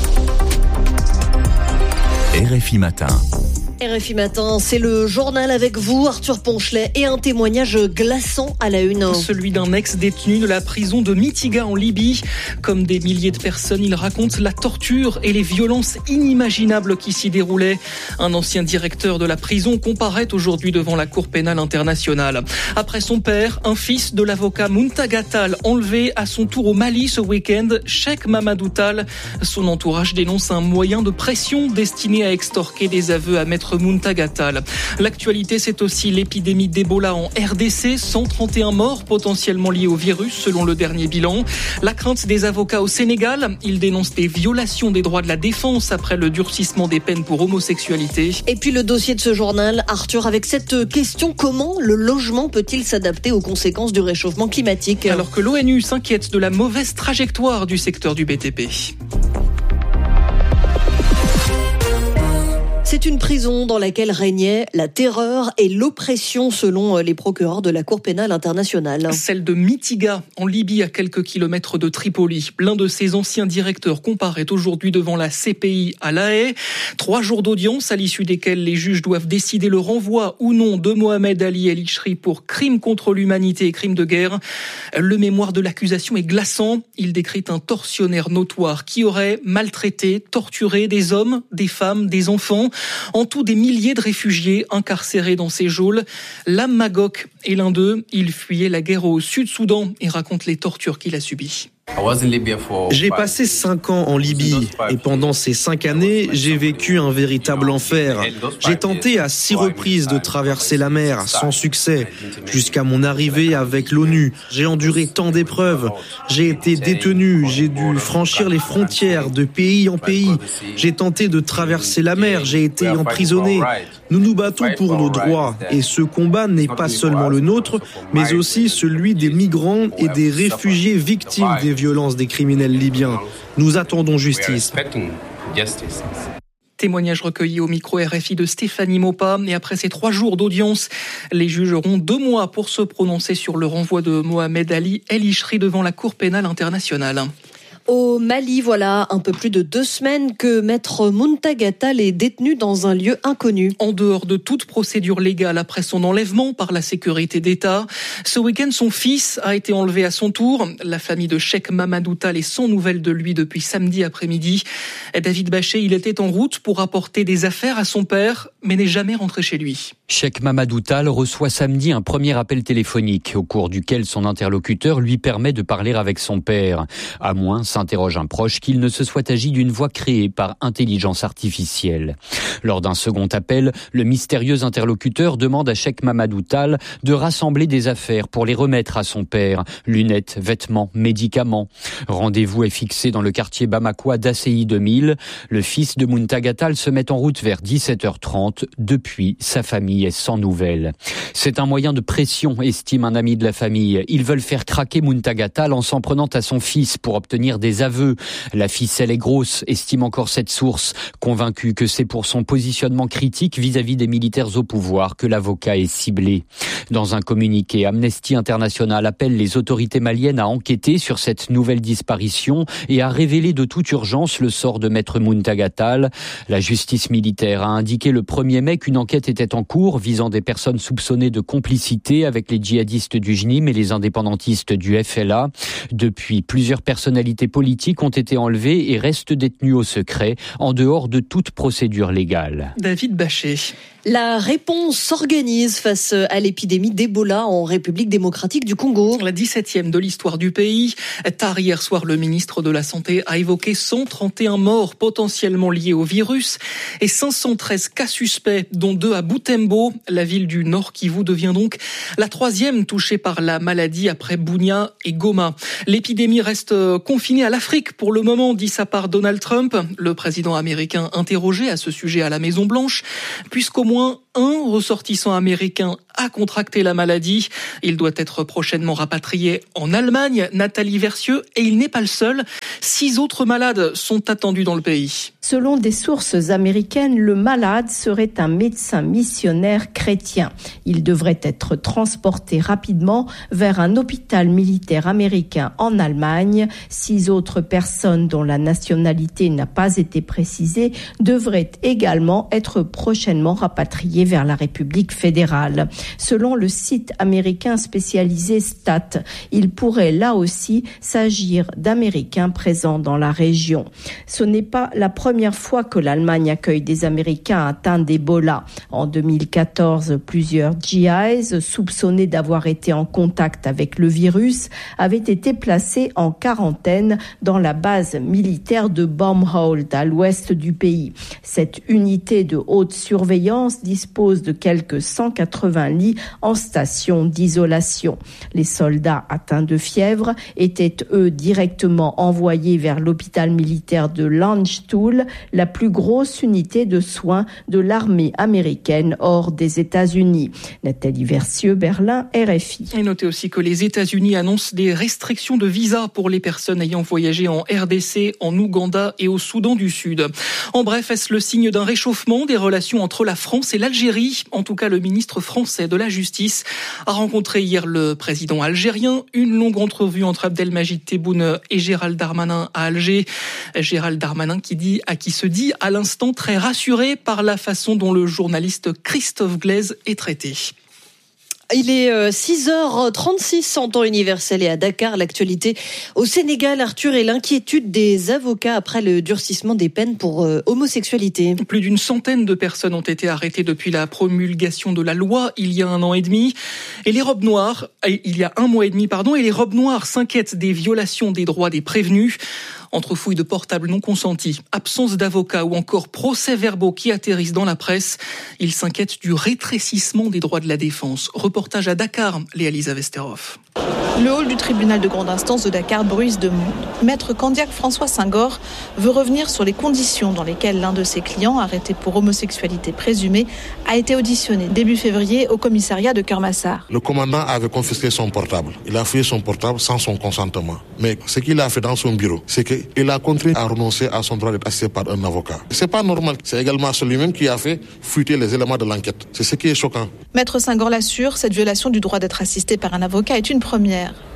R F I Matin. R F I Matin, c'est le journal avec vous, Arthur Ponchelet, et un témoignage glaçant à la une. Celui d'un ex-détenu de la prison de Mitiga en Libye. Comme des milliers de personnes, il raconte la torture et les violences inimaginables qui s'y déroulaient. Un ancien directeur de la prison comparaît aujourd'hui devant la Cour pénale internationale. Après son père, un fils de l'avocat Muntaga Tall, enlevé à son tour au Mali ce week-end, Cheikh Mamadou Tall. Son entourage dénonce un moyen de pression destiné à extorquer des aveux à Maître Muntaga Tall. L'actualité, c'est aussi l'épidémie d'Ebola en R D C, cent trente et un morts potentiellement liés au virus selon le dernier bilan. La crainte des avocats au Sénégal, ils dénoncent des violations des droits de la défense après le durcissement des peines pour homosexualité. Et puis le dossier de ce journal, Arthur, avec cette question, comment le logement peut-il s'adapter aux conséquences du réchauffement climatique ? Alors que l'ONU s'inquiète de la mauvaise trajectoire du secteur du B T P. C'est une prison dans laquelle régnait la terreur et l'oppression selon les procureurs de la Cour pénale internationale. Celle de Mitiga, en Libye, à quelques kilomètres de Tripoli. L'un de ses anciens directeurs comparaît aujourd'hui devant la C P I à La Haye. Trois jours d'audience à l'issue desquels les juges doivent décider le renvoi ou non de Mohamed Ali El Ishri pour crimes contre l'humanité et crimes de guerre. Le mémoire de l'accusation est glaçant. Il décrit un tortionnaire notoire qui aurait maltraité, torturé des hommes, des femmes, des enfants. En tout, des milliers de réfugiés incarcérés dans ces geôles. Lam Magok est l'un d'eux. Il fuyait la guerre au Sud-Soudan et raconte les tortures qu'il a subies. J'ai passé cinq ans en Libye et pendant ces cinq années, j'ai vécu un véritable enfer. J'ai tenté à six reprises de traverser la mer sans succès, jusqu'à mon arrivée avec l'ONU. J'ai enduré tant d'épreuves. J'ai été détenu, j'ai dû franchir les frontières de pays en pays. J'ai tenté de traverser la mer, j'ai été emprisonné. Nous nous battons pour nos droits et ce combat n'est pas seulement le nôtre, mais aussi celui des migrants et des réfugiés victimes des violences des criminels libyens. Nous attendons justice. Témoignage recueilli au micro R F I de Stéphanie Maupas. Et après ces trois jours d'audience, les juges auront deux mois pour se prononcer sur le renvoi de Mohamed Ali El Ishri devant la Cour pénale internationale. Au Mali, voilà un peu plus de deux semaines que Maître Muntaga Tall est détenu dans un lieu inconnu. En dehors de toute procédure légale après son enlèvement par la sécurité d'État, ce week-end, son fils a été enlevé à son tour. La famille de Cheikh Mamadou Tall est sans nouvelles de lui depuis samedi après-midi. David Bachet, il était en route pour apporter des affaires à son père. mais n'est jamais rentré chez lui. Cheikh Mamadou Tall reçoit samedi un premier appel téléphonique au cours duquel son interlocuteur lui permet de parler avec son père. À moins, s'interroge un proche, qu'il ne se soit agi d'une voix créée par intelligence artificielle. Lors d'un second appel, le mystérieux interlocuteur demande à Cheikh Mamadou Tall de rassembler des affaires pour les remettre à son père. Lunettes, vêtements, médicaments. Rendez-vous est fixé dans le quartier bamakois d'A C I deux mille. Le fils de Muntaga Tall se met en route vers dix-sept heures trente. Depuis, sa famille est sans nouvelles. C'est un moyen de pression, estime un ami de la famille. Ils veulent faire craquer Muntaga Tall en s'en prenant à son fils pour obtenir des aveux. La ficelle est grosse, estime encore cette source, convaincue que c'est pour son positionnement critique vis-à-vis des militaires au pouvoir que l'avocat est ciblé. Dans un communiqué, Amnesty International appelle les autorités maliennes à enquêter sur cette nouvelle disparition et à révéler de toute urgence le sort de maître Muntaga Tall. La justice militaire a indiqué le premier mai qu'une enquête était en cours visant des personnes soupçonnées de complicité avec les djihadistes du J N I M et les indépendantistes du F L A. Depuis, plusieurs personnalités politiques ont été enlevées et restent détenues au secret, en dehors de toute procédure légale. David Bachet. La réponse s'organise face à l'épidémie d'Ebola en République démocratique du Congo. La dix-septième de l'histoire du pays. Tard hier soir, le ministre de la Santé a évoqué cent trente et un morts potentiellement liés au virus et cinq cent treize cas suspects, dont deux à Butembo. La ville du Nord Kivu devient donc la troisième touchée par la maladie après Bunia et Goma. L'épidémie reste confinée à l'Afrique pour le moment, dit sa part Donald Trump, le président américain interrogé à ce sujet à la Maison-Blanche, puisqu'au moins un ressortissant américain a contracté la maladie. Il doit être prochainement rapatrié en Allemagne, Nathalie Versieux, et il n'est pas le seul. Six autres malades sont attendus dans le pays. Selon des sources américaines, le malade serait un médecin missionnaire chrétien. Il devrait être transporté rapidement vers un hôpital militaire américain en Allemagne. Six autres personnes dont la nationalité n'a pas été précisée devraient également être prochainement rapatriées vers la République fédérale. Selon le site américain spécialisé Stat, il pourrait là aussi s'agir d'Américains présents dans la région. Ce n'est pas la première fois que l'Allemagne accueille des Américains atteints d'Ebola. En deux mille quatorze, plusieurs G Is soupçonnés d'avoir été en contact avec le virus avaient été placés en quarantaine dans la base militaire de Baumholz à l'ouest du pays. Cette unité de haute surveillance dispose de quelques cent quatre-vingts lits en station d'isolation. Les soldats atteints de fièvre étaient eux directement envoyés vers l'hôpital militaire de Landstuhl, la plus grosse unité de soins de l'armée américaine hors des États-Unis. Nathalie Versieux, Berlin, R F I. Et notez aussi que les États-Unis annoncent des restrictions de visa pour les personnes ayant voyagé en R D C, en Ouganda et au Soudan du Sud. En bref, est-ce le signe d'un réchauffement des relations entre la France et l'Algérie ? En tout cas, le ministre français de la Justice a rencontré hier le président algérien. Une longue entrevue entre Abdelmajid Tebboune et Gérald Darmanin à Alger. Gérald Darmanin qui dit, à qui se dit à l'instant très rassuré par la façon dont le journaliste Christophe Glaise est traité. Il est six heures trente-six en temps universel et à Dakar, l'actualité au Sénégal, Arthur, et l'inquiétude des avocats après le durcissement des peines pour euh, homosexualité. Plus d'une centaine de personnes ont été arrêtées depuis la promulgation de la loi il y a un an et demi. Et les robes noires, il y a un mois et demi, pardon, et les robes noires s'inquiètent des violations des droits des prévenus. Entre fouilles de portables non consentis, absence d'avocats ou encore procès-verbaux qui atterrissent dans la presse, ils s'inquiètent du rétrécissement des droits de la défense. Reportage à Dakar, Léa-Lisa Vesterhoff. Le hall du tribunal de grande instance de Dakar bruise de monde. Maître Candiac François Senghor veut revenir sur les conditions dans lesquelles l'un de ses clients, arrêté pour homosexualité présumée, a été auditionné début février au commissariat de Kermassar. Le commandant avait confisqué son portable. Il a fouillé son portable sans son consentement. Mais ce qu'il a fait dans son bureau, c'est qu'il a contraint à renoncer à son droit d'être assisté par un avocat. C'est pas normal. C'est également celui-même qui a fait fuiter les éléments de l'enquête. C'est ce qui est choquant. Maître Senghor l'assure, cette violation du droit d'être assisté par un avocat est une première.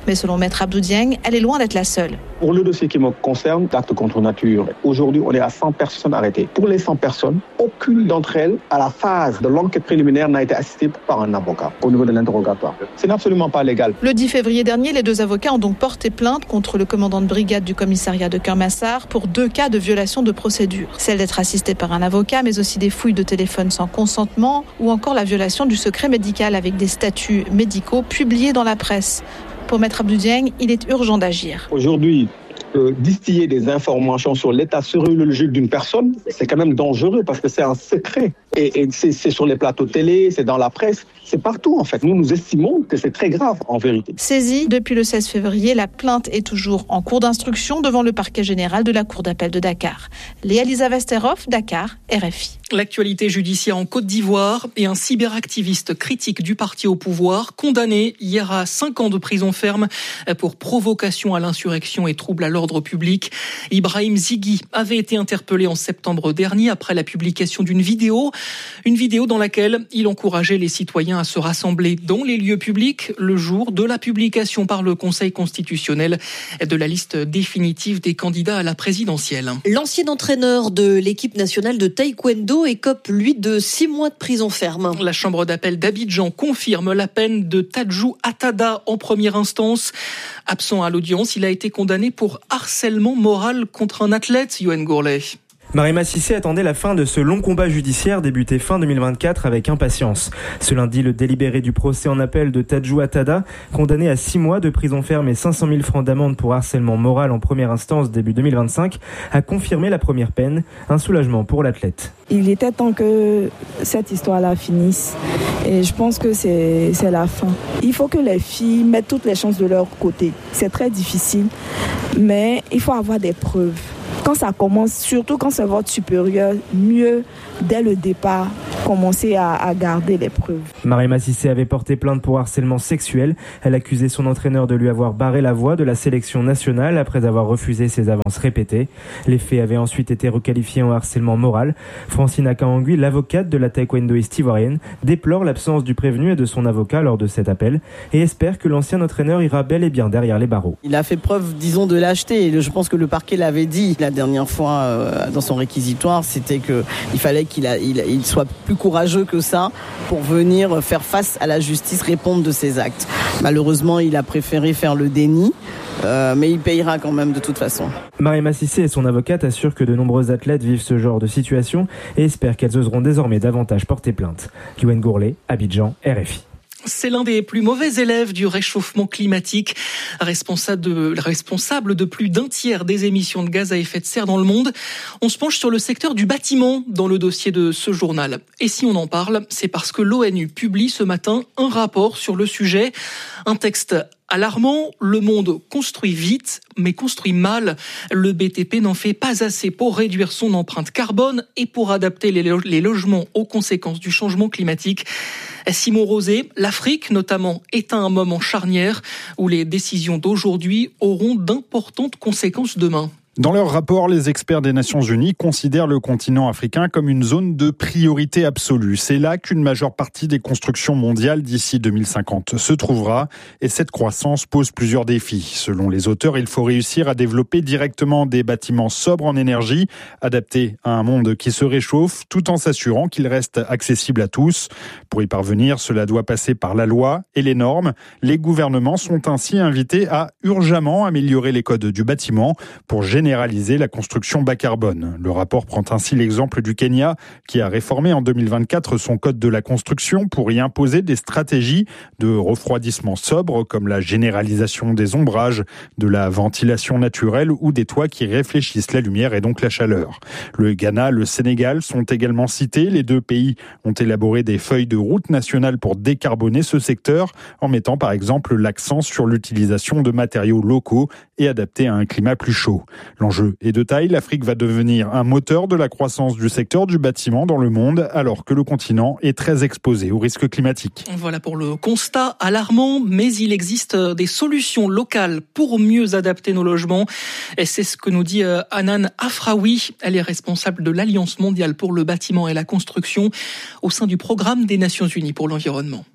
Mais selon Maître Abdou Dieng, elle est loin d'être la seule. Pour le dossier qui me concerne, d'actes contre nature, aujourd'hui on est à cent personnes arrêtées. Pour les cent personnes, aucune d'entre elles, à la phase de l'enquête préliminaire, n'a été assistée par un avocat au niveau de l'interrogatoire. C'est absolument pas légal. Le dix février dernier, les deux avocats ont donc porté plainte contre le commandant de brigade du commissariat de Keur-Massar pour deux cas de violation de procédure. Celle d'être assisté par un avocat, mais aussi des fouilles de téléphone sans consentement ou encore la violation du secret médical avec des statuts médicaux publiés dans la presse. Pour Maître Abdou Dieng, il est urgent d'agir. Aujourd'hui, euh, distiller des informations sur l'état sérologique d'une personne, c'est quand même dangereux parce que c'est un secret. Et, et c'est, c'est sur les plateaux télé, c'est dans la presse, c'est partout en fait. Nous, nous estimons que c'est très grave en vérité. Saisie depuis le seize février, la plainte est toujours en cours d'instruction devant le parquet général de la Cour d'appel de Dakar. Léa-Lisa Westerhoff, Dakar, R F I. L'actualité judiciaire en Côte d'Ivoire et un cyberactiviste critique du parti au pouvoir condamné hier à cinq ans de prison ferme pour provocation à l'insurrection et trouble à l'ordre public. Ibrahim Zighi avait été interpellé en septembre dernier après la publication d'une vidéo. Une vidéo dans laquelle il encourageait les citoyens à se rassembler dans les lieux publics le jour de la publication par le Conseil constitutionnel de la liste définitive des candidats à la présidentielle. L'ancien entraîneur de l'équipe nationale de taekwondo écope, lui, de six mois de prison ferme. La chambre d'appel d'Abidjan confirme la peine de Tadjou Atada en première instance. Absent à l'audience, il a été condamné pour harcèlement moral contre un athlète, Yoann Gourlet. Mariama Cissé attendait la fin de ce long combat judiciaire débuté fin deux mille vingt-quatre avec impatience. Ce lundi, le délibéré du procès en appel de Tadjou Atada, condamné à six mois de prison ferme et cinq cent mille francs d'amende pour harcèlement moral en première instance début deux mille vingt-cinq, a confirmé la première peine, un soulagement pour l'athlète. Il était temps que cette histoire-là finisse et je pense que c'est, c'est la fin. Il faut que les filles mettent toutes les chances de leur côté. C'est très difficile, mais il faut avoir des preuves. Quand ça commence, surtout quand c'est votre supérieur, mieux dès le départ commencer à, à garder les preuves. Mariama Cissé avait porté plainte pour harcèlement sexuel. Elle accusait son entraîneur de lui avoir barré la voie de la sélection nationale après avoir refusé ses avances répétées. Les faits avaient ensuite été requalifiés en harcèlement moral. Francine Akaangui, l'avocate de la taekwondoïste ivoirienne, déplore l'absence du prévenu et de son avocat lors de cet appel et espère que l'ancien entraîneur ira bel et bien derrière les barreaux. Il a fait preuve, disons, de lâcheté. Je pense que le parquet l'avait dit la dernière fois euh, dans son réquisitoire, c'était qu'il fallait qu'il a, il, il soit plus courageux que ça pour venir faire face à la justice, répondre de ses actes. Malheureusement, il a préféré faire le déni, euh, mais il payera quand même de toute façon. Mariama Cissé et son avocate assurent que de nombreux athlètes vivent ce genre de situation et espèrent qu'elles oseront désormais davantage porter plainte. Yoann Gourlet, Abidjan, R F I. C'est l'un des plus mauvais élèves du réchauffement climatique, responsable de, responsable de plus d'un tiers des émissions de gaz à effet de serre dans le monde. On se penche sur le secteur du bâtiment dans le dossier de ce journal. Et si on en parle, c'est parce que l'ONU publie ce matin un rapport sur le sujet. Un texte alarmant, le monde construit vite, mais construit mal. Le B T P n'en fait pas assez pour réduire son empreinte carbone et pour adapter les, lo- les logements aux conséquences du changement climatique. Simon Rosé, l'Afrique notamment est à un moment charnière où les décisions d'aujourd'hui auront d'importantes conséquences demain. Dans leur rapport, les experts des Nations Unies considèrent le continent africain comme une zone de priorité absolue. C'est là qu'une majeure partie des constructions mondiales d'ici deux mille cinquante se trouvera. Et cette croissance pose plusieurs défis. Selon les auteurs, il faut réussir à développer directement des bâtiments sobres en énergie, adaptés à un monde qui se réchauffe, tout en s'assurant qu'ils restent accessibles à tous. Pour y parvenir, cela doit passer par la loi et les normes. Les gouvernements sont ainsi invités à urgemment améliorer les codes du bâtiment pour générer généraliser la construction bas carbone. Le rapport prend ainsi l'exemple du Kenya qui a réformé en deux mille vingt-quatre son code de la construction pour y imposer des stratégies de refroidissement sobre comme la généralisation des ombrages, de la ventilation naturelle ou des toits qui réfléchissent la lumière et donc la chaleur. Le Ghana, le Sénégal sont également cités. Les deux pays ont élaboré des feuilles de route nationales pour décarboner ce secteur en mettant par exemple l'accent sur l'utilisation de matériaux locaux et adaptés à un climat plus chaud. L'enjeu est de taille, l'Afrique va devenir un moteur de la croissance du secteur du bâtiment dans le monde, alors que le continent est très exposé aux risques climatiques. Voilà pour le constat alarmant, mais il existe des solutions locales pour mieux adapter nos logements. Et c'est ce que nous dit Hanan Afraoui. Elle est responsable de l'Alliance mondiale pour le bâtiment et la construction au sein du programme des Nations Unies pour l'environnement.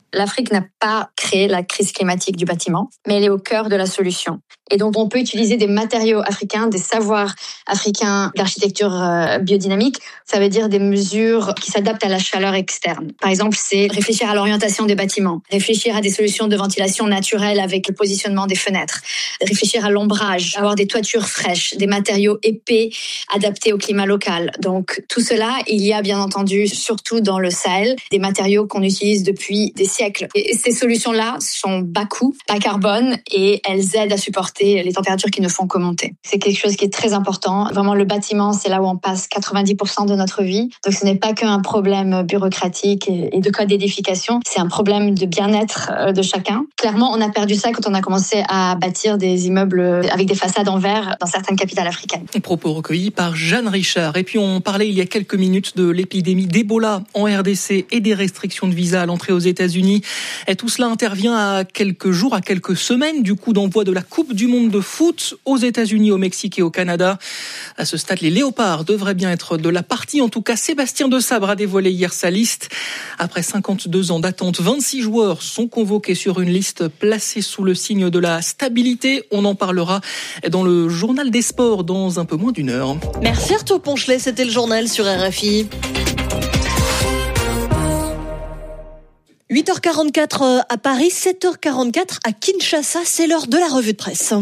L'Afrique n'a pas créé la crise climatique du bâtiment, mais elle est au cœur de la solution. Et donc, on peut utiliser des matériaux africains, des savoirs africains d'architecture biodynamique. Ça veut dire des mesures qui s'adaptent à la chaleur externe. Par exemple, c'est réfléchir à l'orientation des bâtiments, réfléchir à des solutions de ventilation naturelle avec le positionnement des fenêtres, réfléchir à l'ombrage, avoir des toitures fraîches, des matériaux épais adaptés au climat local. Donc, tout cela, il y a bien entendu, surtout dans le Sahel, des matériaux qu'on utilise depuis des siècles. Et ces solutions-là sont bas coût, bas carbone et elles aident à supporter les températures qui ne font que monter. C'est quelque chose qui est très important. Vraiment, le bâtiment, c'est là où on passe quatre-vingt-dix pour cent de notre vie. Donc, ce n'est pas qu'un problème bureaucratique et de code d'édification. C'est un problème de bien-être de chacun. Clairement, on a perdu ça quand on a commencé à bâtir des immeubles avec des façades en verre dans certaines capitales africaines. Propos recueillis par Jeanne Richard. Et puis, on parlait il y a quelques minutes de l'épidémie d'Ebola en R D C et des restrictions de visa à l'entrée aux États-Unis. Et tout cela intervient à quelques jours, à quelques semaines du coup d'envoi de la Coupe du monde de foot aux États-Unis, au Mexique et au Canada. À ce stade, les Léopards devraient bien être de la partie. En tout cas, Sébastien Desabre a dévoilé hier sa liste. Après cinquante-deux ans d'attente, vingt-six joueurs sont convoqués sur une liste placée sous le signe de la stabilité. On en parlera dans le journal des sports dans un peu moins d'une heure. Merci Arthur Ponchelet, c'était le journal sur R F I. huit heures quarante-quatre à Paris, sept heures quarante-quatre à Kinshasa, c'est l'heure de la revue de presse.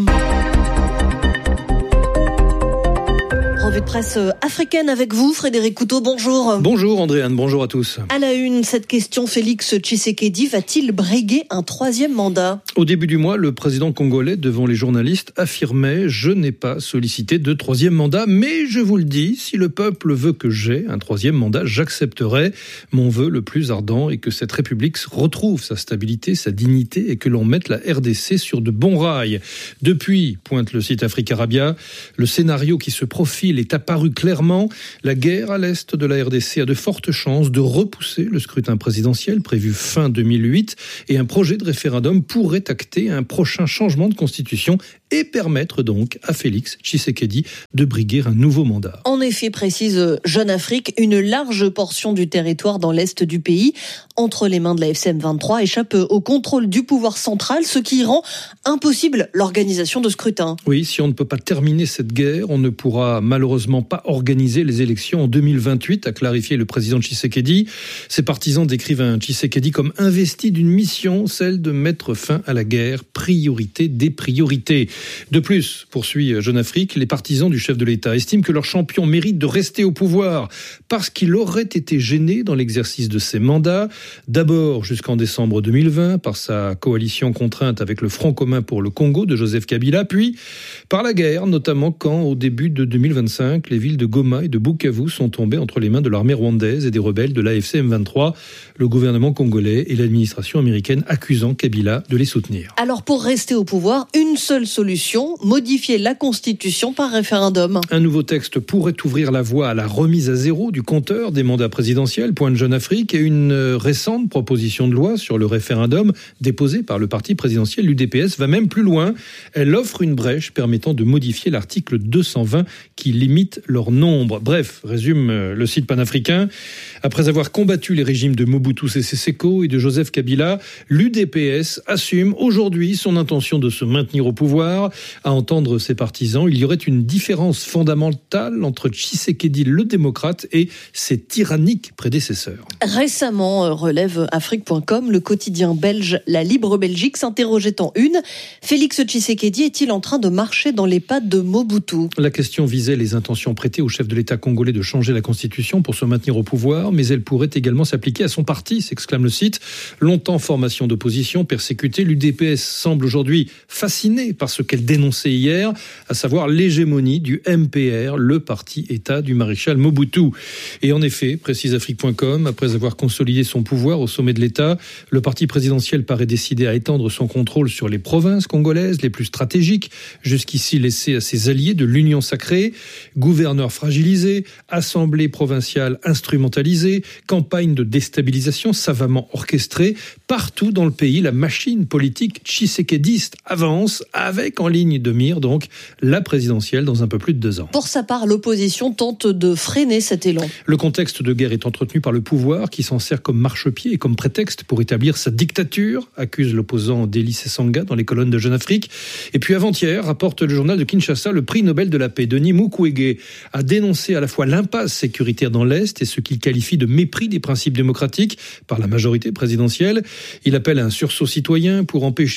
Revue de presse africaine avec vous, Frédéric Couteau, bonjour. Bonjour Andréane, bonjour à tous. À la une, cette question, Félix Tshisekedi va-t-il briguer un troisième mandat ? Au début du mois, le président congolais, devant les journalistes, affirmait « Je n'ai pas sollicité de troisième mandat, mais je vous le dis, si le peuple veut que j'aie un troisième mandat, j'accepterai mon vœu le plus ardent et que cette République retrouve sa stabilité, sa dignité et que l'on mette la R D C sur de bons rails. » Depuis, pointe le site Africarabia, le scénario qui se profile est apparu clairement. La guerre à l'est de la R D C a de fortes chances de repousser le scrutin présidentiel prévu fin deux mille huit et un projet de référendum pourrait acter un prochain changement de constitution et permettre donc à Félix Tshisekedi de briguer un nouveau mandat. En effet, précise Jeune Afrique, une large portion du territoire dans l'est du pays, entre les mains de la F C M vingt-trois, échappe au contrôle du pouvoir central, ce qui rend impossible l'organisation de scrutin. Oui, si on ne peut pas terminer cette guerre, on ne pourra malheureusement pas organiser les élections en deux mille vingt-huit, a clarifié le président Tshisekedi. Ses partisans décrivent un Tshisekedi comme investi d'une mission, celle de mettre fin à la guerre, priorité des priorités. De plus, poursuit Jeune Afrique, les partisans du chef de l'État estiment que leur champion mérite de rester au pouvoir parce qu'il aurait été gêné dans l'exercice de ses mandats. D'abord jusqu'en décembre deux mille vingt par sa coalition contrainte avec le Front commun pour le Congo de Joseph Kabila, puis par la guerre, notamment quand, au début de deux mille vingt-cinq, les villes de Goma et de Bukavu sont tombées entre les mains de l'armée rwandaise et des rebelles de l'A F C M vingt-trois, le gouvernement congolais et l'administration américaine accusant Kabila de les soutenir. Alors pour rester au pouvoir, une seule solution, modifier la Constitution par référendum. Un nouveau texte pourrait ouvrir la voie à la remise à zéro du compteur des mandats présidentiels, pointe Jeune Afrique, et une récente proposition de loi sur le référendum déposée par le parti présidentiel, l'U D P S, va même plus loin. Elle offre une brèche permettant de modifier l'article deux cent vingt qui limite leur nombre. Bref, résume le site panafricain, après avoir combattu les régimes de Mobutu Sese Seko et de Joseph Kabila, l'U D P S assume aujourd'hui son intention de se maintenir au pouvoir. À entendre ses partisans, il y aurait une différence fondamentale entre Tshisekedi, le démocrate, et ses tyranniques prédécesseurs. Récemment, relève Afrique point com, le quotidien belge La Libre Belgique s'interrogeait en une. Félix Tshisekedi est-il en train de marcher dans les pas de Mobutu ? La question visait les intentions prêtées au chef de l'État congolais de changer la Constitution pour se maintenir au pouvoir, mais elle pourrait également s'appliquer à son parti, s'exclame le site. Longtemps formation d'opposition, persécutée, l'U D P S semble aujourd'hui fascinée par ce qu'elle dénonçait hier, à savoir l'hégémonie du M P R, le parti-État du maréchal Mobutu. Et en effet, précise Afrique point com, après avoir consolidé son pouvoir au sommet de l'État, le parti présidentiel paraît décidé à étendre son contrôle sur les provinces congolaises les plus stratégiques, jusqu'ici laissées à ses alliés de l'Union sacrée. Gouverneurs fragilisés, assemblée provinciale instrumentalisée, campagne de déstabilisation savamment orchestrée, Partout dans le pays, la machine politique tshisekédiste avance avec en ligne de mire donc la présidentielle dans un peu plus de deux ans. Pour sa part, l'opposition tente de freiner cet élan. Le contexte de guerre est entretenu par le pouvoir qui s'en sert comme marchepied et comme prétexte pour établir sa dictature, accuse l'opposant Deli Sesanga dans les colonnes de Jeune Afrique. Et puis avant-hier, rapporte le journal de Kinshasa, le prix Nobel de la paix, Denis Mukwege, a dénoncé à la fois l'impasse sécuritaire dans l'Est et ce qu'il qualifie de mépris des principes démocratiques par la majorité présidentielle. Il appelle à un sursaut citoyen pour empêcher